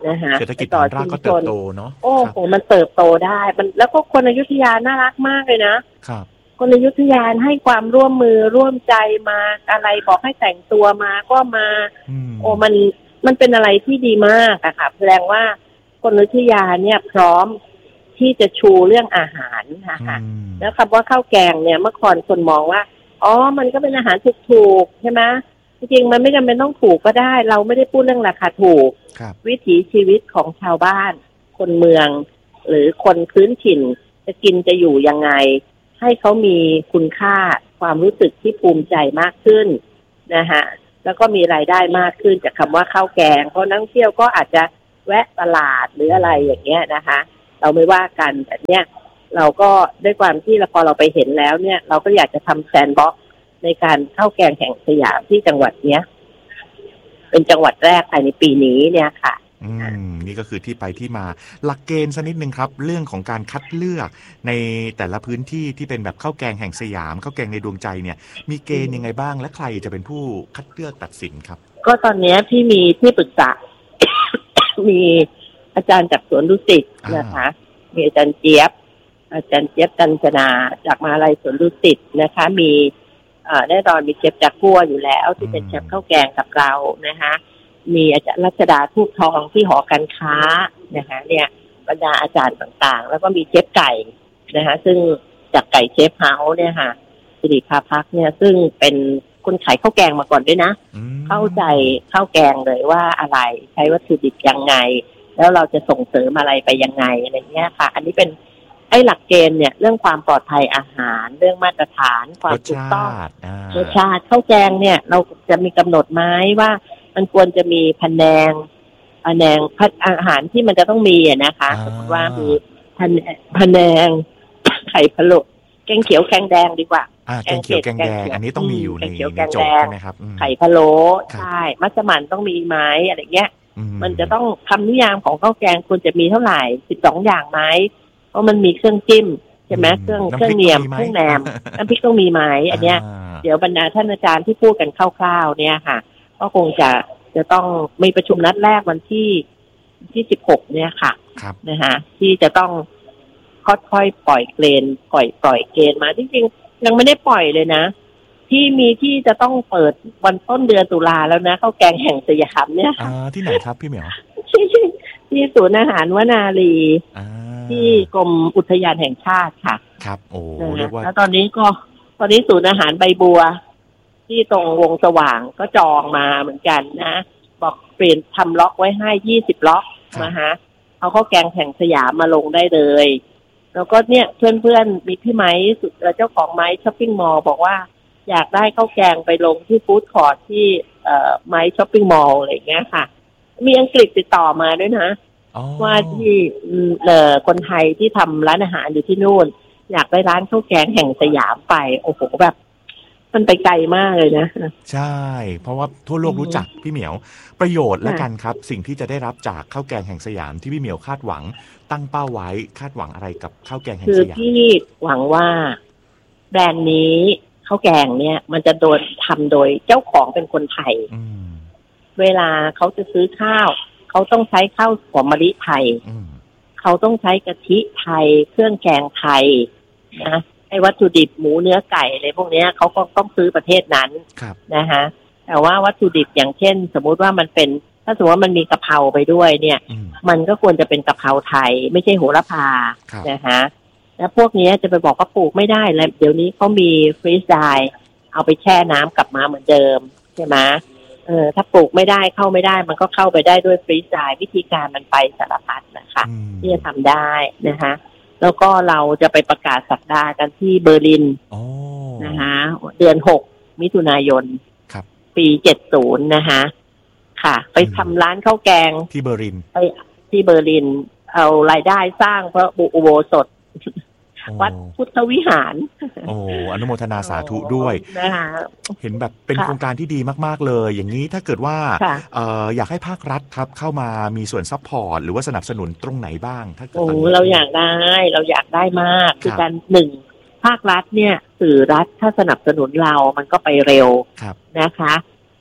A: นะฮะเศรษฐกิจฐานรากก็เติบโตเนาะ
H: โอ้โหมันเติบโตได้มันแล้วก็คนอยุธยาน่ารักมากเลยนะครับคนอยุธยาให้ความร่วมมือร่วมใจมาอะไรบอกให้แต่งตัวมาก็มาโอ้มันมันเป็นอะไรที่ดีมากอะค่ะแสดงว่าคนอยุธยาเนี่ยพร้อมที่จะชูเรื่องอาหารนะคะแล้วคำว่าข้าวแกงเนี่ยเมื่อก่อนคนมองว่าอ๋อมันก็เป็นอาหารถูกๆใช่ไหมจริงๆมันไม่จำเป็นต้องถูกก็ได้เราไม่ได้พูดเรื่องราคาถูกวิถีชีวิตของชาวบ้านคนเมืองหรือคนพื้นถิ่นจะกินจะอยู่ยังไงให้เขามีคุณค่าความรู้สึกที่ภูมิใจมากขึ้นนะฮะแล้วก็มีรายได้มากขึ้นจากคำว่าข้าวแกงเพราะนักท่องเที่ยวก็อาจจะแวะตลาดหรืออะไรอย่างเงี้ยนะคะเราไม่ว่ากันแต่เนี้ยเราก็ด้วยความที่พอเราไปเห็นแล้วเนี่ยเราก็อยากจะทำแซนด์บ็อกซ์ในการข้าวแกงแห่งสยามที่จังหวัดเนี้ยเป็นจังหวัดแรกภายในปีนี้เนี่ยค่ะ
A: อืมนี่ก็คือที่ไปที่มาหลักเกณฑ์สักนิดนึงครับเรื่องของการคัดเลือกในแต่ละพื้นที่ที่เป็นแบบข้าวแกงแห่งสยามข้าวแกงในดวงใจเนี่ยมีเกณฑ์ยังไงบ้างและใครจะเป็นผู้คัดเลือกตัดสินครับ
H: ก็ตอนนี้พี่มีที่ปรึกษา มีอาจารย์จากสวนดุสิตนะคะมีอาจารย์เจี๊ยบอาจารย์เจี๊ยบกัญจนาจากมหาวิทยาลัยสวนดุสิตนะคะมีแน่นอนมีเชฟจากกัวอยู่แล้วที่เป็นเชฟข้าวแกงกับเรานะคะมีอาจารย์รัชดาทูบทองที่หอการค้านะคะเนี่ยบรรดาอาจารย์ต่างๆแล้วก็มีเชฟไก่นะคะซึ่งจากไก่เชฟเฮาส์เนี่ยค่ะสิริภาพักเนี่ยซึ่งเป็นคนขายข้าวแกงมาก่อนด้วยนะเข้าใจข้าวแกงเลยว่าอะไรใช้วัตถุดิบยังไงแล้วเราจะส่งเสริมอะไรไปยังไงอะไรเงี้ยค่ะอันนี้เป็นไอ้หลักเกณฑ์เนี่ยเรื่องความปลอดภัยอาหารเรื่องมาตรฐานความถูกต้องรสชาติข้าวแกงเนี่ยเราจะมีกำหนดไหมว่ามันควรจะมีพะแนงพะแนงอาหารที่มันจะต้องมีอ่ะนะคะสมมติว่ามีพะแนงไข่พะโล้แกงเขียวแกงแดงดีกว่า
A: แกงเขียวแกงแดงอันนี้ต้องมีอยู่ในในโจทย์ใช่ไหมครับ
H: ไข่พะโล้ใช่มัสมั่นต้องมีไหมอะไรเงี้ยมันจะต้องคำนิยามของข้าวแกงควรจะมีเท่าไหร่สิบสองอย่างไหมเพราะมันมีเครื่องจิ้มใช่ไหมเครื่องเครื่องเนียมเครื่องแหนมน้ำพริกต้องมีไหมอันเนี้ยเดี๋ยวบรรดาท่านอาจารย์ที่พูดกันคร่าวๆเนี่ยค่ะก็คงจะจะต้องมีประชุมนัดแรกวันที่ที่สิบหกเนี่ยค่ะนะฮะที่จะต้องค่อยๆปล่อยเกณฑ์ปล่อยปล่อยเกณฑ์มาจริงๆยังไม่ได้ปล่อยเลยนะที่มีที่จะต้องเปิดวันต้นเดือนตุลาแล้วนะข้าวแกงแห่งสยามเนี่ย
A: อ่าที่ไหนครับพี่เหมียว
H: ที่ศูนย์อาหารวนารีที่กรมอุทยานแห่งชาติค่ะ
A: ครับโอ้เรียกว่า
H: แล้วตอนนี้ก็ตอนนี้ศูนย์อาหารใบบัวที่ตรงวงสว่างก็จองมาเหมือนกันนะบอกเปลี่ยนทำล็อกไว้ให้ยี่สิบล็อกนะฮะเอาข้าวแกงแห่งสยามมาลงได้เลยแล้วก็เนี่ยเพื่อนๆมีพี่ไม้สุดเจ้าของไม้ช้อปปิ้งมอลล์บอกว่าอยากได้ข้าวแกงไปลงที่ฟู้ดคอร์ทที่เอ่อไม้ช้อปปิ้งมอลล์อะไรอย่างเงี้ยค่ะมีอังกฤษติดต่อมาด้วยนะว่าที่เอ่อคนไทยที่ทำร้านอาหารอยู่ที่นู่นอยากได้ร้านข้าวแกงแห่งสยามไปโอ้โหแบบมันไปไกลมากเลยนะ
A: ใช่เพราะว่าทั่วโลกรู้จักพี่เหมียวประโยชน์และกันครับสิ่งที่จะได้รับจากข้าวแกงแห่งสยามที่พี่เหมียวคาดหวังตั้งเป้าไว้คาดหวังอะไรกับข้าวแกงแห่งสยาม
H: คือพี่หวังว่าแบรนด์นี้ข้าวแกงเนี่ยมันจะโดนทำโดยเจ้าของเป็นคนไทยเวลาเขาจะซื้อข้าวเขาต้องใช้ข้าวหอมมะลิไทยเขาต้องใช้กะทิไทยเครื่องแกงไทยนะไอ้วัตถุดิบหมูเนื้อไก่อะไรพวกนี้เขาก็ต้องซื้อประเทศนั้นนะฮะแต่ว่าวัตถุดิบอย่างเช่นสมมุติว่ามันเป็นถ้าสมมติว่ามันมีกะเพราไปด้วยเนี่ยมันก็ควรจะเป็นกะเพราไทยไม่ใช่โหระพานะฮะแล้วพวกนี้จะไปบอกว่าปลูกไม่ได้แล้วเดี๋ยวนี้เขามีฟรีซไดร์เอาไปแช่น้ำกลับมาเหมือนเดิมใช่ไหมเออถ้าปลูกไม่ได้เข้าไม่ได้มันก็เข้าไปได้ด้วยฟรีซไดร์วิธีการมันไปสารพัดนะคะที่จะทำได้นะคะแล้วก็เราจะไปประกาศสัปดาห์กันที่เบอร์ลินนะคะเดือนหกมิถุนายนปีเจ็ดสิบนะคะค่ะไปทำร้านข้าวแกง
A: ที่เบอร์ลิน
H: ไปที่เบอร์ลินเอารายได้สร้างพระอุโบสถวัดพุทธวิหาร
A: โอ้อนุโมทนาสาธุด้วยนะคะเห็นแบบเป็นโครงการที่ดีมากๆเลยอย่างนี้ถ้าเกิดว่าเอ่ออยากให้ภาครัฐครับเข้ามามีส่วนซัพพอร์ตหรือว่าสนับสนุนตรงไหนบ้างถ้าเกิด
H: โอ้เราอยากได้เราอยากได้มากคือการหนึ่งภาครัฐเนี่ยสื่อรัฐถ้าสนับสนุนเรามันก็ไปเร็วนะคะ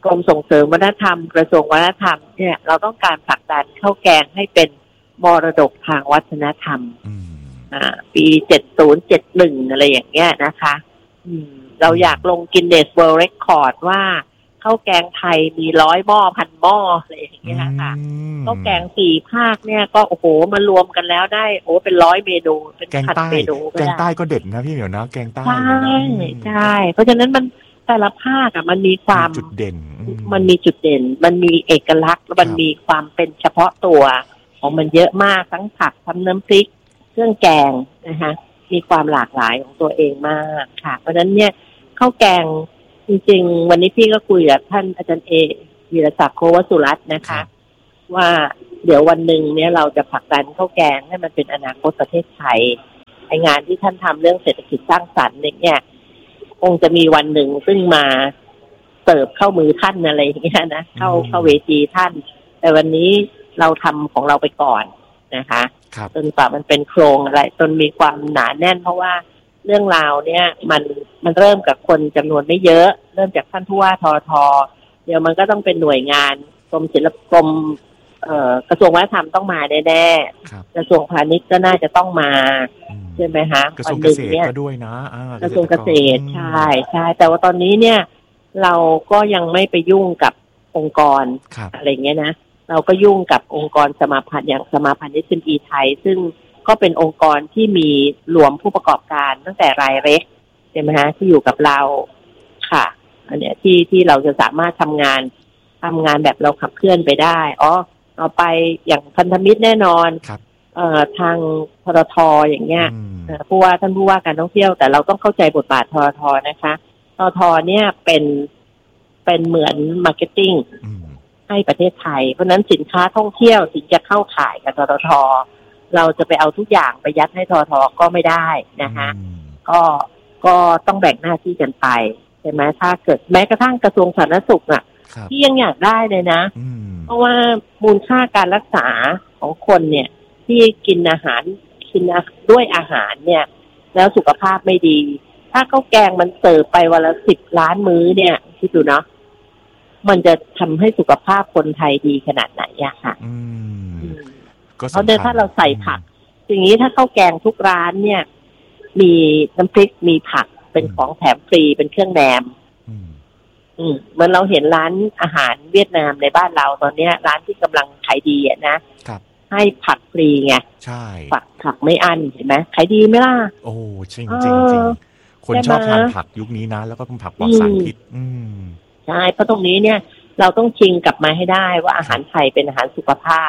H: กรมส่งเสริมวัฒนธรรมกระทรวงวัฒนธรรมเนี่ยเราต้องการผลักดันข้าวแกงให้เป็นมรดกทางวัฒนธรรมอ่าปีเจ็ดสิบ เจ็ดสิบเอ็ดอะไรอย่างเงี้ยนะคะอืมเราอยากลงกินเนสเวิลด์เรคคอร์ดว่าข้าวแกงไทยมีร้อยหม้อพันหม้ออะไรอย่างเงี้ยค่ะข้าวแกงสี่ภาคเนี่ยก็โอ้โหมารวมกันแล้วได้โอ้เป็นร้อยเมนูเป็นพันเมนู
A: แกงใต้ก็เด็ดนะพี่เหมียวนะแกงใต้
H: ใช่ใช่เพราะฉะนั้นมันแต่ละภาคอะมันมีความ
A: จุดเด่น
H: มันมีจุดเด่นมันมีเอกลักษณ์และมันมีความเป็นเฉพาะตัวของมันเยอะมากทั้งผักทั้งน้ำพริกเครื่องแกงนะคะมีความหลากหลายของตัวเองมากค่ะเพราะฉะนั้นเนี่ยข้าวแกงจริงๆวันนี้พี่ก็คุยกับท่านอาจารย์เอวีรศักดิ์โควสุรัตน์นะคะว่าเดี๋ยววันหนึ่งเนี่ยเราจะผลักดันข้าวแกงให้มันเป็นอนาคตประเทศไทยไองานที่ท่านทำเรื่องเศรษฐกิจสร้างสรรค์เนี่ยคงจะมีวันหนึ่งซึ่งมาเสิร์ฟเข้ามือท่านอะไรอย่างเงี้ยนะเข้าเข้าเวทีท่านแต่วันนี้เราทำของเราไปก่อนนะคะจนกว่ามันเป็นโครงอะไรจนมีความหนาแน่นเพราะว่าเรื่องราวเนี่ยมันมันเริ่มกับคนจำนวนไม่เยอะเริ่มจากท่านผู้ว่าททเดี๋ยวมันก็ต้องเป็นหน่วยงานกรมศิลปกรมเอ่อกระทรวงวัฒนธรรมต้องมาแน่ๆกระทรวงพาณิชย์ก็น่าจะต้องมาใช่ไหมคะ
A: กระทรวงเกษตรก็ด้วยนะ
H: กระทรวงเกษตรใช่ใช่แต่ว่าตอนนี้เนี่ยเราก็ยังไม่ไปยุ่งกับองค์กรอะไรเงี้ยนะเราก็ยุ่งกับองค์กรสมาพันธ์อย่างสมาพันธ์ เอส เอ็ม อี ไทยซึ่งก็เป็นองค์กรที่มีรวมผู้ประกอบการตั้งแต่รายเล็กใช่ไหมฮะที่อยู่กับเราค่ะอันเนี้ยที่ที่เราจะสามารถทำงานทำงานแบบเราขับเคลื่อนไปได้อ๋อต่อไปอย่างพันธมิตรแน่นอนเอ่อทางทททอย่างเงี้ยผู้ว่าท่านผู้ว่าการท่องเที่ยวแต่เราต้องเข้าใจบทบาททททนะคะทททเนี่ยเป็นเป็นเหมือนมาร์เก็ตติ้งให้ประเทศไทยเพราะนั้นสินค้าท่องเที่ยวถึงจะเข้าขายกับทททเราจะไปเอาทุกอย่างไปยัดให้ทททก็ไม่ได้นะคะก็ก็ต้องแบ่งหน้าที่กันไปใช่ไหมถ้าเกิดแม้กระทั่งกระทรวงสาธารณสุขอ่ะที่ยังอยากได้เลยนะเพราะว่ามูลค่าการรักษาของคนเนี่ยที่กินอาหารกินด้วยอาหารเนี่ยแล้วสุขภาพไม่ดีถ้าข้าวแกงมันเสิร์ฟไปวันละสิบล้านมื้อเนี่ยคิดดูเนาะมันจะทำให้สุขภาพคนไทยดีขนาดไหนอะค่ะเพราะเดี๋ยวถ้าเราใส่ผักอย่างนี้ถ้าข้าวแกงทุกร้านเนี่ยมีน้ำพริกมีผักเป็นของแถมฟรีเป็นเครื่องแหนมอืมเหมือนเราเห็นร้านอาหารเวียดนามในบ้านเราตอนเนี้ยร้านที่กำลังขายดีอ่ะนะให้ผักฟรีไง
A: ใช่
H: ผักผักไม่อั้นเห็นไหมขายดีไหมล่ะ
A: โอ้จริงจริงจริงคนชอบทานผักยุคนี้นะแล้วก็เป็นผักปลอดสารพิษอืม
H: ใช่เพราะตรงนี้เนี่ยเราต้องชิงกลับมาให้ได้ว่าอาหารไทยเป็นอาหารสุขภาพ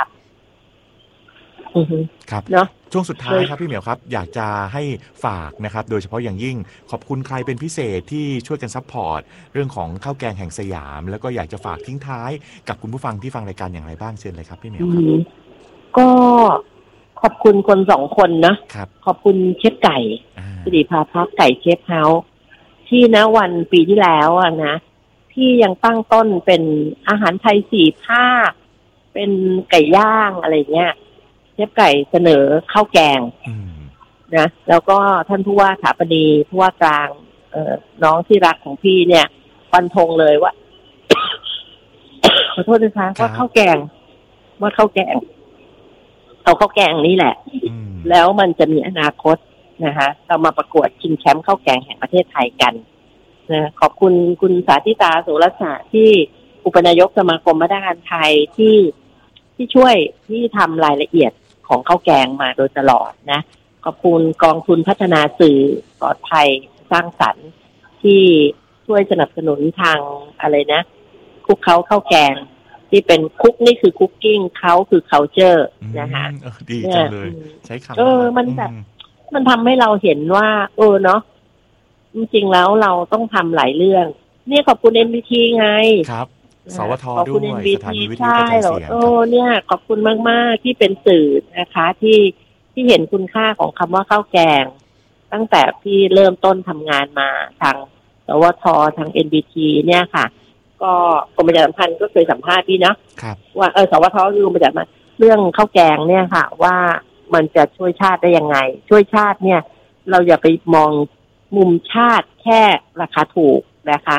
A: ครับเนาะช่วงสุดท้ายครับพี่เหมียวครับอยากจะให้ฝากนะครับโดยเฉพาะอย่างยิ่งขอบคุณใครเป็นพิเศษที่ช่วยกันซัพพอร์ตเรื่องของข้าวแกงแห่งสยามแล้วก็อยากจะฝากทิ้งท้ายกับคุณผู้ฟังที่ฟังรายการอย่างไรบ้างเชิญเลยครับพี่เหมียวครับ
H: ก็ขอบคุณคนสองคนนะครับขอบคุณเชฟไก่สิริภาพักไก่เชฟเฮาส์ที่ณวันปีที่แล้วอ่ะนะที่ยังตั้งต้นเป็นอาหารไทยสี่ภาคเป็นไก่ย่างอะไรเงี้ยเชฟไก่เสนอข้าวแกงนะแล้วก็ท่านผู้ว่าถาปนีผู้ว่ากลางเอ่อน้องที่รักของพี่เนี่ยฟันธงเลยว่า ขอโทษนะคะว่าข้าวแกงว่าข้าวแกงเอาข้าวแกงนี่แหละแล้วมันจะมีอนาคตนะคะเรามาประกวดชิงแชมป์ข้าวแกงแห่งประเทศไทยกันนะขอบคุณคุณสาธิตาโสรสะที่อุปนายกสมาคมมาตรการไทยที่ที่ช่วยที่ทำรายละเอียดของข้าวแกงมาโดยตลอดนะขอบคุณกองทุนพัฒนาสื่อปลอดภัยสร้างสรรค์ที่ช่วยสนับสนุนทางอะไรนะคุกเขาข้าวแกงที่เป็นคุกนี่คือคุกกิ้งเขาคือ culture นะคะ
A: ดีจังเลยใช้คำ
H: เออมันแบบมันทำให้เราเห็นว่าเออเนาะจริงๆแล้วเราต้องทำหลายเรื่องเนี่ยขอบคุณ เอ็น บี ที ไง
A: ครับสวทด้วยสถานีวิทยุกระจายเสียง
H: โอ้เนี่ยขอบคุณมากๆที่เป็นสื่อนะคะที่ที่เห็นคุณค่าของคำว่าข้าวแกงตั้งแต่ที่เริ่มต้นทำงานมาทางสวททาง เอ็น บี ที เนี่ยค่ะก็กรมประชาสัมพันธ์ก็เคยสัมภาษณ์พี่เนาะว่าเออสวทคือประชาสัมพันธ์เรื่องข้าวแกงเนี่ยค่ะว่ามันจะช่วยชาติได้ยังไงช่วยชาติเนี่ยเราอย่าไปมองมุมชาติแค่ราคาถูกนะคะ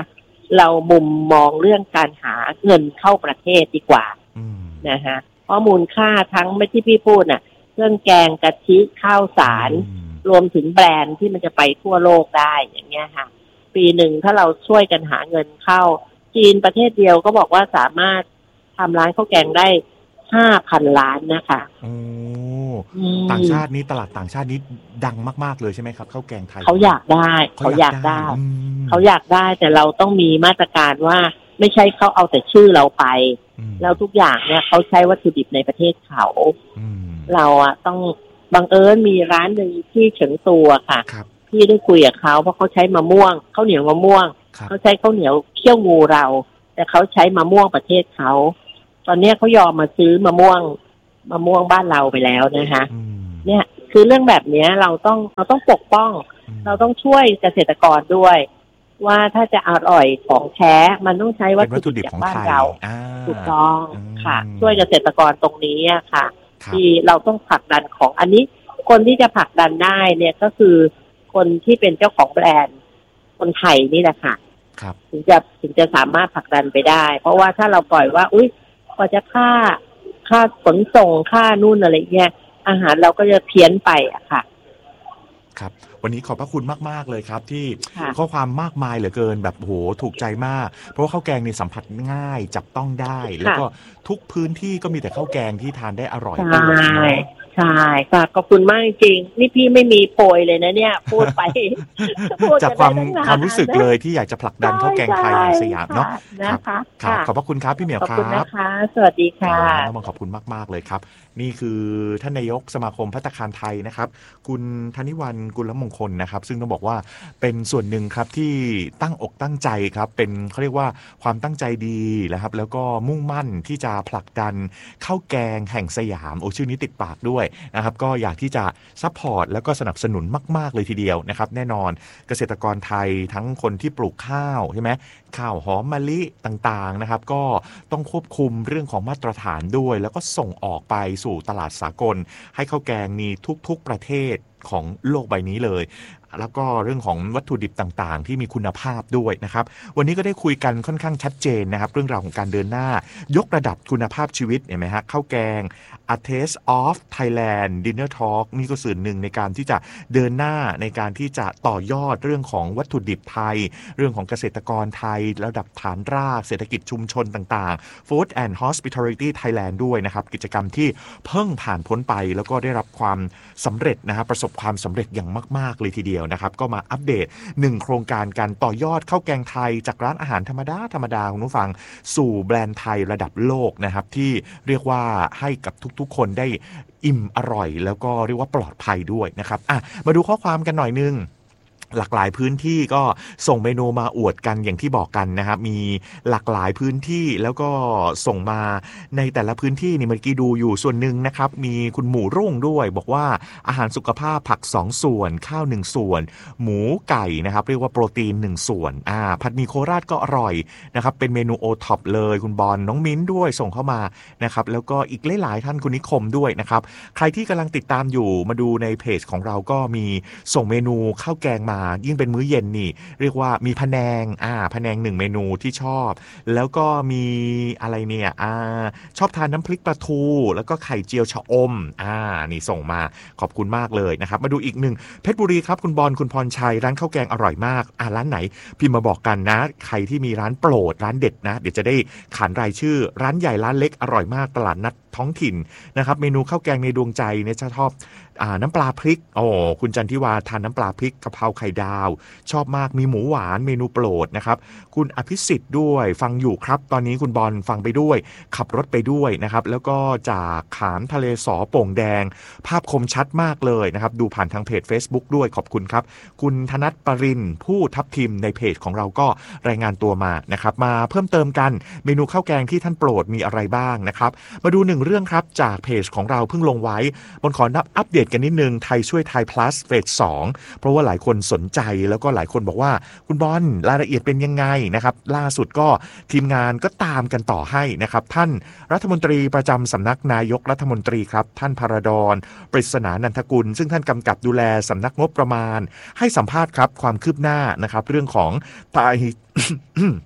H: เรามุมมองเรื่องการหาเงินเข้าประเทศดีกว่านะฮะเพราะมูลค่าทั้งไม่ที่พี่พูดน่ะเครื่องแกงกะทิข้าวสารรวมถึงแบรนด์ที่มันจะไปทั่วโลกได้อย่างเงี้ยค่ะปีหนึ่งถ้าเราช่วยกันหาเงินเข้าจีนประเทศเดียวก็บอกว่าสามารถทำร้านข้าวแกงได้ห้าพันล้านนะคะ
A: โอ้ต่างชาตินี้ตลาดต่างชาตินี้ดังมากๆเลยใช่ไหมครับข้าวแกงไทย
H: เขาอยากได้เขาอยากได้เขาอยากได้แต่เราต้องมีมาตรการว่าไม่ใช่เขาเอาแต่ชื่อเราไปแล้วทุกอย่างเนี่ยเขาใช้วัตถุดิบในประเทศเขาเราอะต้องบังเอิญมีร้านหนึ่งที่เฉิงตูค่ะพี่ได้คุยกับเขาเพราะเขาใช้มะม่วงข้าวเหนียวมะม่วงเขาใช้ข้าวเหนียวเคี่ยวงูเราแต่เขาใช้มะม่วงประเทศเขาตอนนี้เขายอมมาซื้อมะม่วงมะม่วงบ้านเราไปแล้วนะคะเนี่ยคือเรื่องแบบนี้เราต้องเราต้องปกป้องเราต้องช่วยเกษตรกรด้วยว่าถ้าจะอร่อยของแท้มันต้องใช้วัตถุดิบของบ้านเราถูกต้องค่ะช่วยเกษตรกรตรงนี้ค่ะที่เราต้องผลักดันของอันนี้คนที่จะผลักดันได้เนี่ยก็คือคนที่เป็นเจ้าของแบรนด์คนไทยนี่แหละค่ะถึงจะถึงจะสามารถผลักดันไปได้เพราะว่าถ้าเราปล่อยว่าอุ๊ยพอจะค่าค่าขนส่งค่านู่นอะไรเงี้ยอาหารเราก็จะเพี้ยนไปอะค่ะ
A: ครับวันนี้ขอบพระคุณมากๆเลยครับที่ข้อความมากมายเหลือเกินแบบโหถูกใจมากเพราะว่าข้าวแกงนี่สัมผัสง่ายจับต้องได้แล้วก็ทุกพื้นที่ก็มีแต่ข้าวแกงที่ทานได้อร่อยใช่
H: ใช่ค่ะขอบคุณมากจริงนี่พี่ไม่มีโปรยเลยนะเนี่ยพูดไป
A: จากความความรู้สึกเลยที่อยากจะผลักดันข้าวแกงไทยในสยามเนาะ
H: นะคะ
A: ครับขอบพระคุณครับพี่เหมียวครับ
H: ขอบคุณนะคะสวัสดีค่ะ
A: น้องขอบคุณมากๆเลยครับนี่คือท่านนายกสมาคมภัตตาคารไทยนะครับคุณธนิวรรณกุลมงคลนะครับซึ่งต้องบอกว่าเป็นส่วนหนึ่งครับที่ตั้งอกตั้งใจครับเป็นเขาเรียกว่าความตั้งใจดีนะครับแล้วก็มุ่งมั่นที่จะผลักดันข้าวแกงแห่งสยามโอ้ชื่อนี้ติดปากด้วยนะครับก็อยากที่จะซัพพอร์ตแล้วก็สนับสนุนมากๆเลยทีเดียวนะครับแน่นอนเกษตรกรไทยทั้งคนที่ปลูกข้าวใช่ไหมข้าวหอมมะลิต่างๆนะครับก็ต้องควบคุมเรื่องของมาตรฐานด้วยแล้วก็ส่งออกไปสู่ตลาดสากลให้ข้าวแกงมีทุกๆประเทศของโลกใบนี้เลยแล้วก็เรื่องของวัตถุดิบต่างๆที่มีคุณภาพด้วยนะครับวันนี้ก็ได้คุยกันค่อนข้างชัดเจนนะครับเรื่องราวของการเดินหน้ายกระดับคุณภาพชีวิตเห็นไหมฮะข้าวแกง A Taste of Thailand Dinner Talk นี่ก็ส่วนหนึ่งในการที่จะเดินหน้าในการที่จะต่อยอดเรื่องของวัตถุดิบไทยเรื่องของเกษตรกรไทยระดับฐานรากเศรษฐกิจชุมชนต่างๆ Food and Hospitality Thailand ด้วยนะครับกิจกรรมที่เพิ่งผ่านพ้นไปแล้วก็ได้รับความสำเร็จนะครับประสบความสำเร็จอย่างมากๆเลยทีเดียวนะครับก็มาอัปเดตหนึ่งโครงการการต่อยอดข้าวแกงไทยจากร้านอาหารธรรมดาธรรมดาคุณผู้ฟังสู่แบรนด์ไทยระดับโลกนะครับที่เรียกว่าให้กับทุกๆคนได้อิ่มอร่อยแล้วก็เรียกว่าปลอดภัยด้วยนะครับอ่ะมาดูข้อความกันหน่อยนึงหลากหลายพื้นที่ก็ส่งเมนูมาอวดกันอย่างที่บอกกันนะครับมีหลากหลายพื้นที่แล้วก็ส่งมาในแต่ละพื้นที่นี่เมื่อกี้ดูอยู่ส่วนหนึ่งนะครับมีคุณหมูรุ่งด้วยบอกว่าอาหารสุขภาพผักสองส่วนข้าวหนึ่งส่วนหมูไก่นะครับเรียกว่าโปรตีนหนึ่งส่วนอ่าผัดหมี่โคราชก็อร่อยนะครับเป็นเมนูโอท็อปเลยคุณบอลน้องมิ้นด้วยส่งเข้ามานะครับแล้วก็อีกหลายๆท่านคุณนิคมด้วยนะครับใครที่กำลังติดตามอยู่มาดูในเพจของเราก็มีส่งเมนูข้าวแกงมายิ่งเป็นมื้อเย็นนี่เรียกว่ามีพะแนงอ่าพะแนงหนึ่งเมนูที่ชอบแล้วก็มีอะไรเนี่ยอ่าชอบทานน้ำพริกปลาทูแล้วก็ไข่เจียวชะอมอ่านี่ส่งมาขอบคุณมากเลยนะครับมาดูอีกหนึ่งเพชรบุรีครับคุณบอลคุณพรชัยร้านข้าวแกงอร่อยมากอ่าร้านไหนพิมพ์มาบอกกันนะใครที่มีร้านโปรดร้านเด็ดนะเดี๋ยวจะได้ขานรายชื่อร้านใหญ่ร้านเล็กอร่อยมากตลาดนัดท้องถิ่นนะครับเมนูข้าวแกงในดวงใจเนี่ยจะชอบอ่าน้ำปลาพริกโอ้คุณจันทิวาทานน้ำปลาพริกกะเพราไข่ดาวชอบมากมีหมูหวานเมนูโปรดนะครับคุณอภิสิทธิ์ด้วยฟังอยู่ครับตอนนี้คุณบอลฟังไปด้วยขับรถไปด้วยนะครับแล้วก็จากขามทะเลสอโป่งแดงภาพคมชัดมากเลยนะครับดูผ่านทางเพจ Facebook ด้วยขอบคุณครับคุณธนัทปรินผู้ทับทิมในเพจของเราก็รายงานตัวมานะครับมาเพิ่มเติมกันเมนูข้าวแกงที่ท่านโปรดมีอะไรบ้างนะครับมาดูหนึ่งเรื่องครับจากเพจของเราเพิ่งลงไว้บนขอนับอัปเดตกันนิดนึงไทยช่วยไทย plus เฟสสองเพราะว่าหลายคนสนใจแล้วก็หลายคนบอกว่าคุณบอลรายละเอียดเป็นยังไงนะครับล่าสุดก็ทีมงานก็ตามกันต่อให้นะครับท่านรัฐมนตรีประจำสำนักนายกรัฐมนตรีครับท่านพรดรปริศนานันทกุลซึ่งท่านกำกับดูแลสำนักงบประมาณให้สัมภาษณ์ครับความคืบหน้านะครับเรื่องของไทย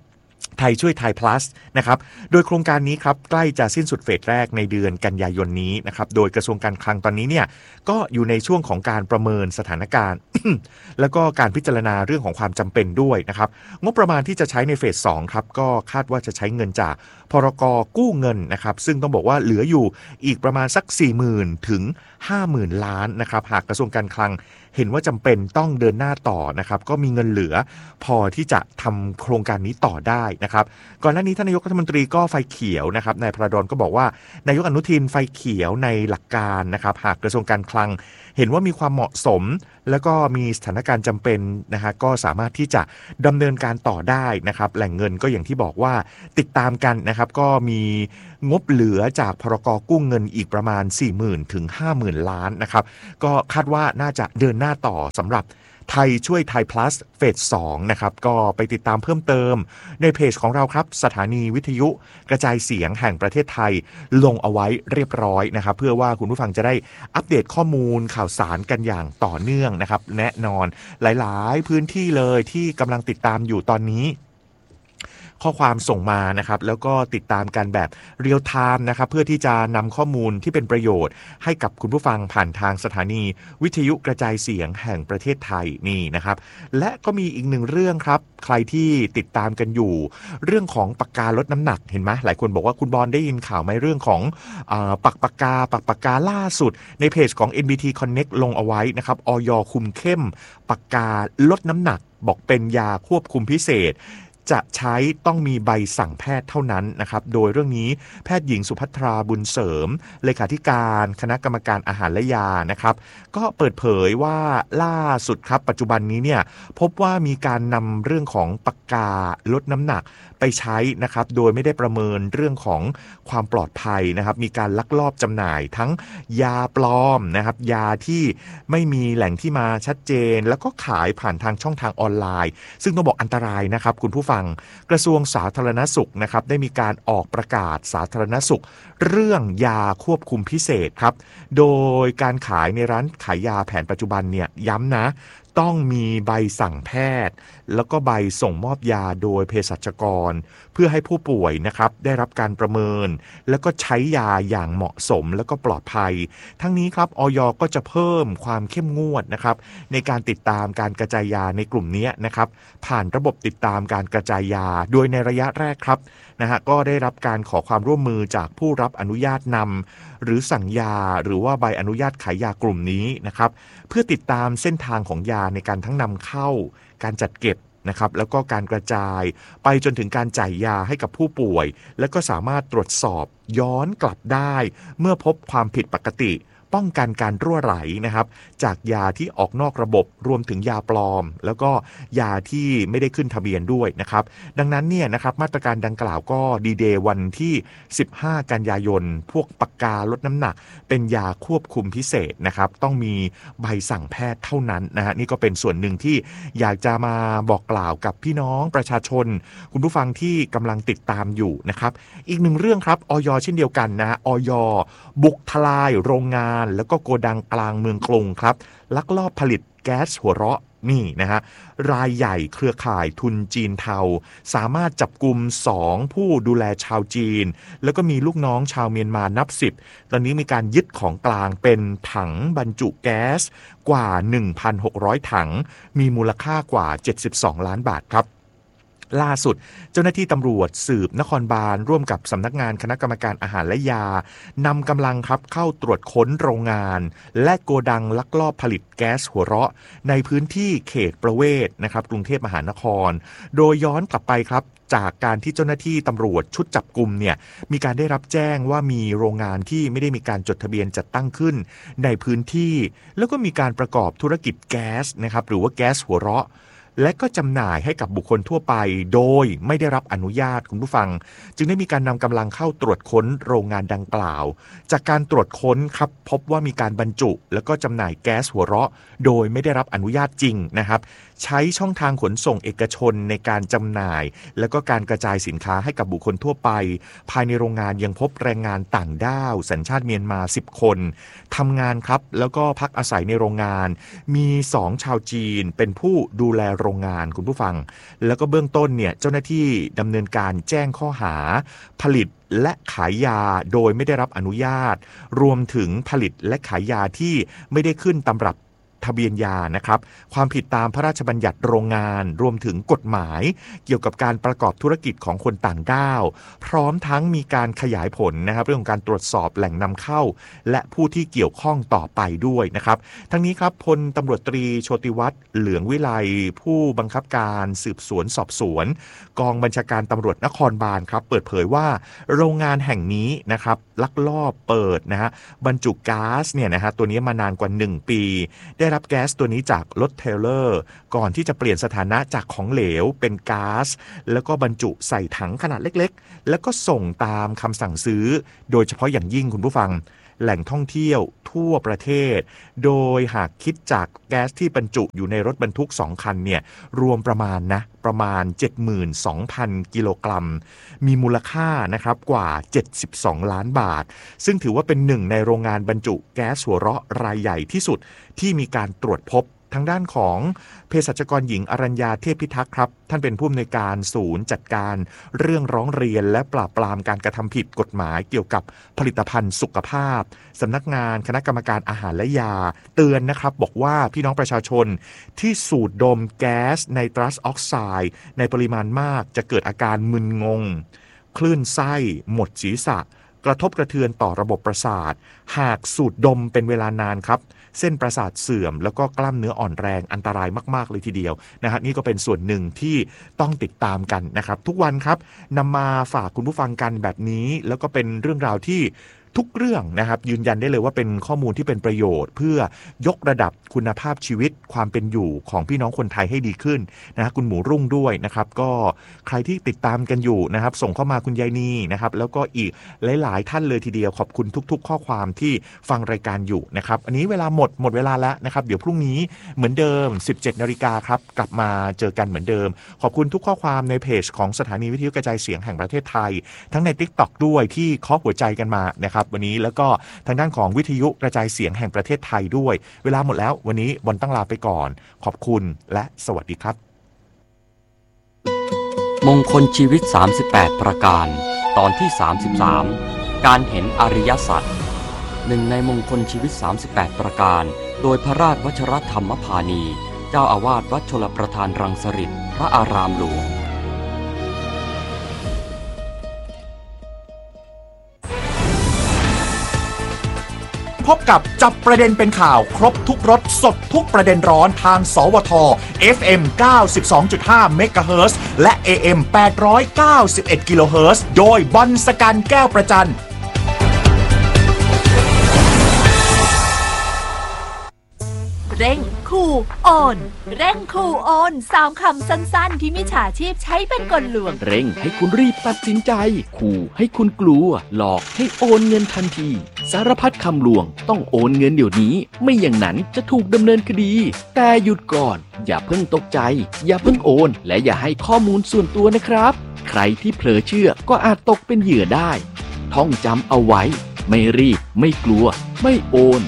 A: ไทยช่วยไทย plus นะครับโดยโครงการนี้ครับใกล้จะสิ้นสุดเฟสแรกในเดือนกันยายนนี้นะครับโดยกระทรวงการคลังตอนนี้เนี่ยก็อยู่ในช่วงของการประเมินสถานการณ์ แล้วก็การพิจารณาเรื่องของความจำเป็นด้วยนะครับงบประมาณที่จะใช้ในเฟสสองครับก็คาดว่าจะใช้เงินจากพรก.กู้เงินนะครับซึ่งต้องบอกว่าเหลืออยู่อีกประมาณสัก สี่หมื่น ถึง ห้าหมื่น ล้านนะครับหากกระทรวงการคลังเห็นว่าจำเป็นต้องเดินหน้าต่อนะครับก็มีเงินเหลือพอที่จะทำโครงการนี้ต่อได้นะครับก่อนหน้านี้ท่านนายกรัฐมนตรีก็ไฟเขียวนะครับนายพระดลก็บอกว่านายกอนุทินไฟเขียวในหลักการนะครับหากกระทรวงการคลังเห็นว่ามีความเหมาะสมแล้วก็มีสถานการณ์จำเป็นนะฮะก็สามารถที่จะดำเนินการต่อได้นะครับแหล่งเงินก็อย่างที่บอกว่าติดตามกันนะครับก็มีงบเหลือจากพรก.กู้เงินอีกประมาณ สี่หมื่น ถึง ห้าหมื่น ล้านนะครับก็คาดว่าน่าจะเดินหน้าต่อสำหรับไทยช่วยไทย plus เฟสสองนะครับก็ไปติดตามเพิ่มเติมในเพจของเราครับสถานีวิทยุกระจายเสียงแห่งประเทศไทยลงเอาไว้เรียบร้อยนะครับเพื่อว่าคุณผู้ฟังจะได้อัปเดตข้อมูลข่าวสารกันอย่างต่อเนื่องนะครับแน่นอนหลายๆพื้นที่เลยที่กำลังติดตามอยู่ตอนนี้ข้อความส่งมานะครับแล้วก็ติดตามกันแบบเรียลไทม์นะครับเพื่อที่จะนำข้อมูลที่เป็นประโยชน์ให้กับคุณผู้ฟังผ่านทางสถานีวิทยุกระจายเสียงแห่งประเทศไทยนี่นะครับและก็มีอีกหนึ่งเรื่องครับใครที่ติดตามกันอยู่เรื่องของปากกาลดน้ำหนักเห็นไหมหลายคนบอกว่าคุณบอลได้ยินข่าวไหมเรื่องของอ่าปักปากกาปักปากกาล่าสุดในเพจของ เอ็น บี ที Connect ลงเอาไว้นะครับอย.คุมเข้มปากกาลดน้ำหนักบอกเป็นยาควบคุมพิเศษจะใช้ต้องมีใบสั่งแพทย์เท่านั้นนะครับโดยเรื่องนี้แพทย์หญิงสุภัทราบุญเสริมเลขาธิการคณะกรรมการอาหารและยานะครับก็เปิดเผยว่าล่าสุดครับปัจจุบันนี้เนี่ยพบว่ามีการนำเรื่องของปากกาลดน้ำหนักไปใช้นะครับโดยไม่ได้ประเมินเรื่องของความปลอดภัยนะครับมีการลักลอบจำหน่ายทั้งยาปลอมนะครับยาที่ไม่มีแหล่งที่มาชัดเจนแล้วก็ขายผ่านทางช่องทางออนไลน์ซึ่งต้องบอกอันตรายนะครับคุณผู้ฟังกระทรวงสาธารณสุขนะครับได้มีการออกประกาศสาธารณสุขเรื่องยาควบคุมพิเศษครับโดยการขายในร้านขายยาแผนปัจจุบันเนี่ยย้ำนะต้องมีใบสั่งแพทย์แล้วก็ใบส่งมอบยาโดยเภสัชกรเพื่อให้ผู้ป่วยนะครับได้รับการประเมินแล้วก็ใช้ยาอย่างเหมาะสมแล้วก็ปลอดภัยทั้งนี้ครับอย.ก็จะเพิ่มความเข้มงวดนะครับในการติดตามการกระจายยาในกลุ่มนี้นะครับผ่านระบบติดตามการกระจายยาโดยในระยะแรกครับนะฮะก็ได้รับการขอความร่วมมือจากผู้รับอนุญาตนำหรือสั่งยาหรือว่าใบอนุญาตขายยากลุ่มนี้นะครับเพื่อติดตามเส้นทางของยาในการทั้งนำเข้าการจัดเก็บนะครับแล้วก็การกระจายไปจนถึงการจ่ายยาให้กับผู้ป่วยและก็สามารถตรวจสอบย้อนกลับได้เมื่อพบความผิดปกติป้องกันการรั่วไหลนะครับจากยาที่ออกนอกระบบรวมถึงยาปลอมแล้วก็ยาที่ไม่ได้ขึ้นทะเบียนด้วยนะครับดังนั้นเนี่ยนะครับมาตรการดังกล่าวก็ดีเดย์วันที่สิบห้ากันยายนพวกปากกาลดน้ำหนักเป็นยาควบคุมพิเศษนะครับต้องมีใบสั่งแพทย์เท่านั้นนะฮะนี่ก็เป็นส่วนหนึ่งที่อยากจะมาบอกกล่าวกับพี่น้องประชาชนคุณผู้ฟังที่กำลังติดตามอยู่นะครับอีกหนึ่งเรื่องครับอย.เช่นเดียวกันนะอย.บุกทลายโรงงานแล้วก็โกดังกลางเมืองกรุงครับลักลอบผลิตแก๊สหัวเราะนี่นะฮะรายใหญ่เครือข่ายทุนจีนเทาสามารถจับกุมสองผู้ดูแลชาวจีนแล้วก็มีลูกน้องชาวเมียนมานับสิบตอนนี้มีการยึดของกลางเป็นถังบรรจุแก๊สกว่า หนึ่งพันหกร้อย ถังมีมูลค่ากว่าเจ็ดสิบสองล้านบาทครับล่าสุดเจ้าหน้าที่ตำรวจสืบนครบาลร่วมกับสำนักงานคณะกรรมการอาหารและยานำกำลังครับเข้าตรวจค้นโรงงานและโกดังลักลอบผลิตแก๊สหัวเราะในพื้นที่เขตประเวศนะครับกรุงเทพมหานครโดยย้อนกลับไปครับจากการที่เจ้าหน้าที่ตำรวจชุดจับกุมเนี่ยมีการได้รับแจ้งว่ามีโรงงานที่ไม่ได้มีการจดทะเบียนจัดตั้งขึ้นในพื้นที่แล้วก็มีการประกอบธุรกิจแก๊สนะครับหรือว่าแก๊สหัวเราะและก็จำหน่ายให้กับบุคคลทั่วไปโดยไม่ได้รับอนุญาตคุณผู้ฟังจึงได้มีการนำกำลังเข้าตรวจค้นโรงงานดังกล่าวจากการตรวจค้นครับพบว่ามีการบรรจุแล้วก็จำหน่ายแก๊สหัวเราะโดยไม่ได้รับอนุญาตจริงนะครับใช้ช่องทางขนส่งเอกชนในการจำหน่ายแล้วก็การกระจายสินค้าให้กับบุคคลทั่วไปภายในโรงงานยังพบแรงงานต่างด้าวสัญชาติเมียนมาสิบคนทำงานครับแล้วก็พักอาศัยในโรงงานมีสองชาวจีนเป็นผู้ดูแลโรงงานคุณผู้ฟังแล้วก็เบื้องต้นเนี่ยเจ้าหน้าที่ดำเนินการแจ้งข้อหาผลิตและขายยาโดยไม่ได้รับอนุญาตรวมถึงผลิตและขายยาที่ไม่ได้ขึ้นตำรับทะเบียนยานะครับความผิดตามพระราชบัญญัติโรงงานรวมถึงกฎหมายเกี่ยวกับการประกอบธุรกิจของคนต่างด้าวพร้อมทั้งมีการขยายผลนะครับเรื่องของการตรวจสอบแหล่งนำเข้าและผู้ที่เกี่ยวข้องต่อไปด้วยนะครับทั้งนี้ครับพลตำรวจตรีโชติวัฒน์เหลืองวิไลผู้บังคับการสืบสวนสอบสวนกองบัญชาการตำรวจนครบาลครับเปิดเผยว่าโรงงานแห่งนี้นะครับลักลอบเปิดนะฮะบรรจุก๊าซเนี่ยนะฮะตัวนี้มานานกว่าหนึ่งปีได้รับแก๊สตัวนี้จากรถเทรลเลอร์ก่อนที่จะเปลี่ยนสถานะจากของเหลวเป็นก๊าซแล้วก็บรรจุใส่ถังขนาดเล็กๆแล้วก็ส่งตามคำสั่งซื้อโดยเฉพาะอย่างยิ่งคุณผู้ฟังแหล่งท่องเที่ยวทั่วประเทศโดยหากคิดจากแก๊สที่บรรจุอยู่ในรถบรรทุกสองคันเนี่ยรวมประมาณนะประมาณ เจ็ดหมื่นสองพัน กิโลกรัมมีมูลค่านะครับกว่าเจ็ดสิบสองล้านบาทซึ่งถือว่าเป็นหนึ่งในโรงงานบรรจุแก๊สหัวเราะรายใหญ่ที่สุดที่มีการตรวจพบทางด้านของเภสัชกรหญิงอรัญญาเทพพิทักษ์ครับท่านเป็นผู้อำนวยการศูนย์จัดการเรื่องร้องเรียนและปราบปรามการกระทำผิดกฎหมายเกี่ยวกับผลิตภัณฑ์สุขภาพสำนักงานคณะกรรมการอาหารและยาเตือนนะครับบอกว่าพี่น้องประชาชนที่สูดดมแก๊สไนตรัสออกไซด์ในปริมาณมากจะเกิดอาการมึนงงคลื่นไส้หมดศีรษะกระทบกระเทือนต่อระบบประสาทหากสูดดมเป็นเวลานานครับเส้นประสาทเสื่อมแล้วก็กล้ามเนื้ออ่อนแรงอันตรายมากๆเลยทีเดียวนะฮะนี่ก็เป็นส่วนหนึ่งที่ต้องติดตามกันนะครับทุกวันครับนำมาฝากคุณผู้ฟังกันแบบนี้แล้วก็เป็นเรื่องราวที่ทุกเรื่องนะครับยืนยันได้เลยว่าเป็นข้อมูลที่เป็นประโยชน์เพื่อยกระดับคุณภาพชีวิตความเป็นอยู่ของพี่น้องคนไทยให้ดีขึ้นนะฮะคุณหมูรุ่งด้วยนะครับก็ใครที่ติดตามกันอยู่นะครับส่งเข้ามาคุณยายนีนะครับแล้วก็อีกหลายๆท่านเลยทีเดียวขอบคุณทุกๆข้อความที่ฟังรายการอยู่นะครับอันนี้เวลาหมดหมดเวลาแล้วนะครับเดี๋ยวพรุ่งนี้เหมือนเดิม สิบเจ็ดนาฬิกาครับกลับมาเจอกันเหมือนเดิมขอบคุณทุกข้อความในเพจของสถานีวิทยุกระจายเสียงแห่งประเทศไทยทั้งใน TikTok ด้วยที่เคาะหัวใจกันมานะครับวันนี้แล้วก็ทางด้านของวิทยุกระจายเสียงแห่งประเทศไทยด้วยเวลาหมดแล้ววันนี้บอลตั้งลาไปก่อนขอบคุณและสวัสดีครับ
I: มงคลชีวิตสามสิบแปดประการตอนที่สามสิบสามการเห็นอริยสัจหนึ่งในมงคลชีวิตสามสิบแปดประการโดยพระราชวชรธรรมพานีเจ้าอาวาสวัดชลประทานรังสฤษฎ์พระอารามหลวง
A: พบกับจับประเด็นเป็นข่าวครบทุกรสสดทุกประเด็นร้อนทางสวท เอฟ เอ็ม เก้าสิบสองจุดห้า เมกะเฮิรตซ์และ เอ เอ็ม แปดร้อยเก้าสิบเอ็ด กิโลเฮิรตซ์โดยบอลสกันแก้วประจัน
J: เร่งคู่โอนเร่งคู่โอนสามคำสั้นๆที่มิจฉาชีพใช้เป็นกลลวง
K: เร่งให้คุณรีบตัดสินใจขู่ให้คุณกลัวหลอกให้โอนเงินทันทีสารพัดคำลวงต้องโอนเงินเดี๋ยวนี้ไม่อย่างนั้นจะถูกดำเนินคดีแต่หยุดก่อนอย่าเพิ่งตกใจอย่าเพิ่งโอนและอย่าให้ข้อมูลส่วนตัวนะครับใครที่เผลอเชื่อก็อาจตกเป็นเหยื่อได้ท่องจำเอาไว้ไม่รีบไม่กลัวไม่โอน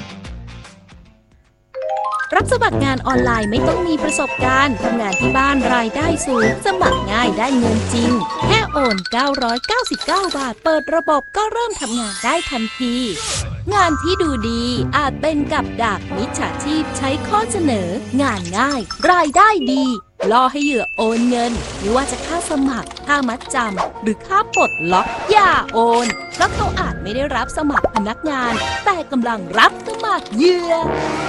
F: รับสมัครงานออนไลน์ไม่ต้องมีประสบการณ์ทำงานที่บ้านรายได้สูงสมัครง่ายได้เงินจริงแค่โอนเก้าร้อยเก้าสิบเก้าบาทเปิดระบบก็เริ่มทำงานได้ทันทีงานที่ดูดีอาจเป็นกับดักมิจฉาชีพใช้ข้อเสนองานง่ายรายได้ดีล่อให้เหยื่อโอนเงินไม่ว่าจะค่าสมัครค่ามัดจำหรือค่าปลดล็อกอย่าโอนเพราะเขาอาจไม่ได้รับสมัครพนักงานแต่กำลังรับสมัครเหยื่อ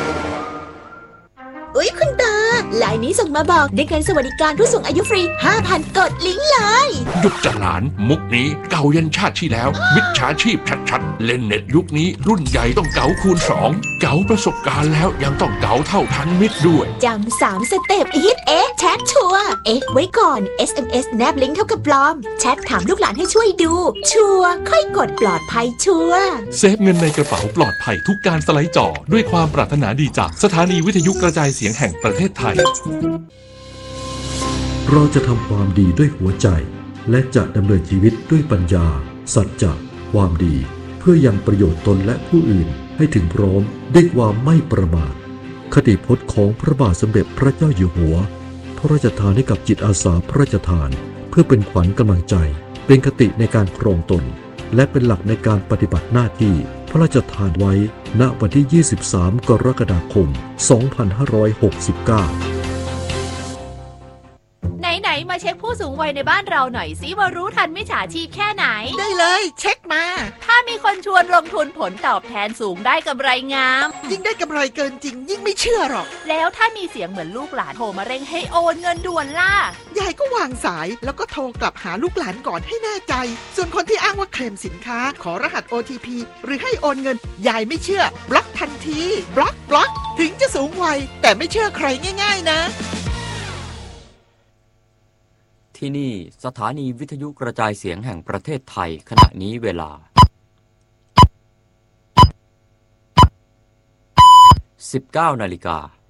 L: อุ๊ยคุณตาไลน์นี้ส่งมาบอกได้เงินสวัสดิการผู้สูงอายุฟรี ห้าพัน กดลิงก์เลย
M: หยุดจะหลานมุกนี้เก่ายันชาติที่แล้วมิจฉาชีพชัดๆเล่นเน็ตยุคนี้รุ่นใหญ่ต้องเก๋าคูณสองเก๋าประสบการณ์แล้วยังต้องเก๋าเท่าทันมิตรด้วย
L: จำสามสเต็ปฮิตเอ๊ะแชทชัวร์เอ๊ะไว้ก่อน เอส เอ็ม เอส แนบลิงก์เท่ากับปลอมแชทถามลูกหลานให้ช่วยดูชัวร์ค่อยกดปลอดภัยชัวร์
M: เซฟเงินในกระเป๋าปลอดภัยทุกการสไลด์จอด้วยความปรารถนาดีจากสถานีวิทยุกระจายเสียงแห่งประเทศไทย
C: เราจะทำความดีด้วยหัวใจและจะดำเนินชีวิตด้วยปัญญาสัจจะความดีเพื่อยังประโยชน์ตนและผู้อื่นให้ถึงพร้อมด้วยความไม่ประมาทคติพจน์ของพระบาทสมเด็จพระเจ้าอยู่หัวพระราชทานให้กับจิตอาสาพระราชทานเพื่อเป็นขวัญกำลังใจเป็นคติในการครองตนและเป็นหลักในการปฏิบัติหน้าที่พระราชทานไว้ณวันที่ยี่สิบสามกรกฎาคมสองพันห้าร้อยหกสิบเก้า
J: ไหนๆมาเช็คผู้สูงวัยในบ้านเราหน่อยสิว่ารู้ทันมิจฉาชีพแค่ไหน
N: ได้เลยเช็คมา
J: ถ้ามีคนชวนลงทุนผลตอบแทนสูงได้กำไรงาม
N: ยิ่งได้กำไรเกินจริงยิ่งไม่เชื่อหรอก
J: แล้วถ้ามีเสียงเหมือนลูกหลานโทรมาเร่งให้โอนเงินด่วนล่ะ
N: ยายก็วางสายแล้วก็โทรกลับหาลูกหลานก่อนให้แน่ใจส่วนคนที่อ้างว่าเคลมสินค้าขอรหัส โอ ที พี หรือให้โอนเงินยายไม่เชื่อบล็อกทันทีบล็อกบล็อกถึงจะสูงวัยแต่ไม่เชื่อใครง่ายๆนะ
I: ที่นี่สถานีวิทยุกระจายเสียงแห่งประเทศไทยขณะนี้เวลา สิบเก้านาฬิกา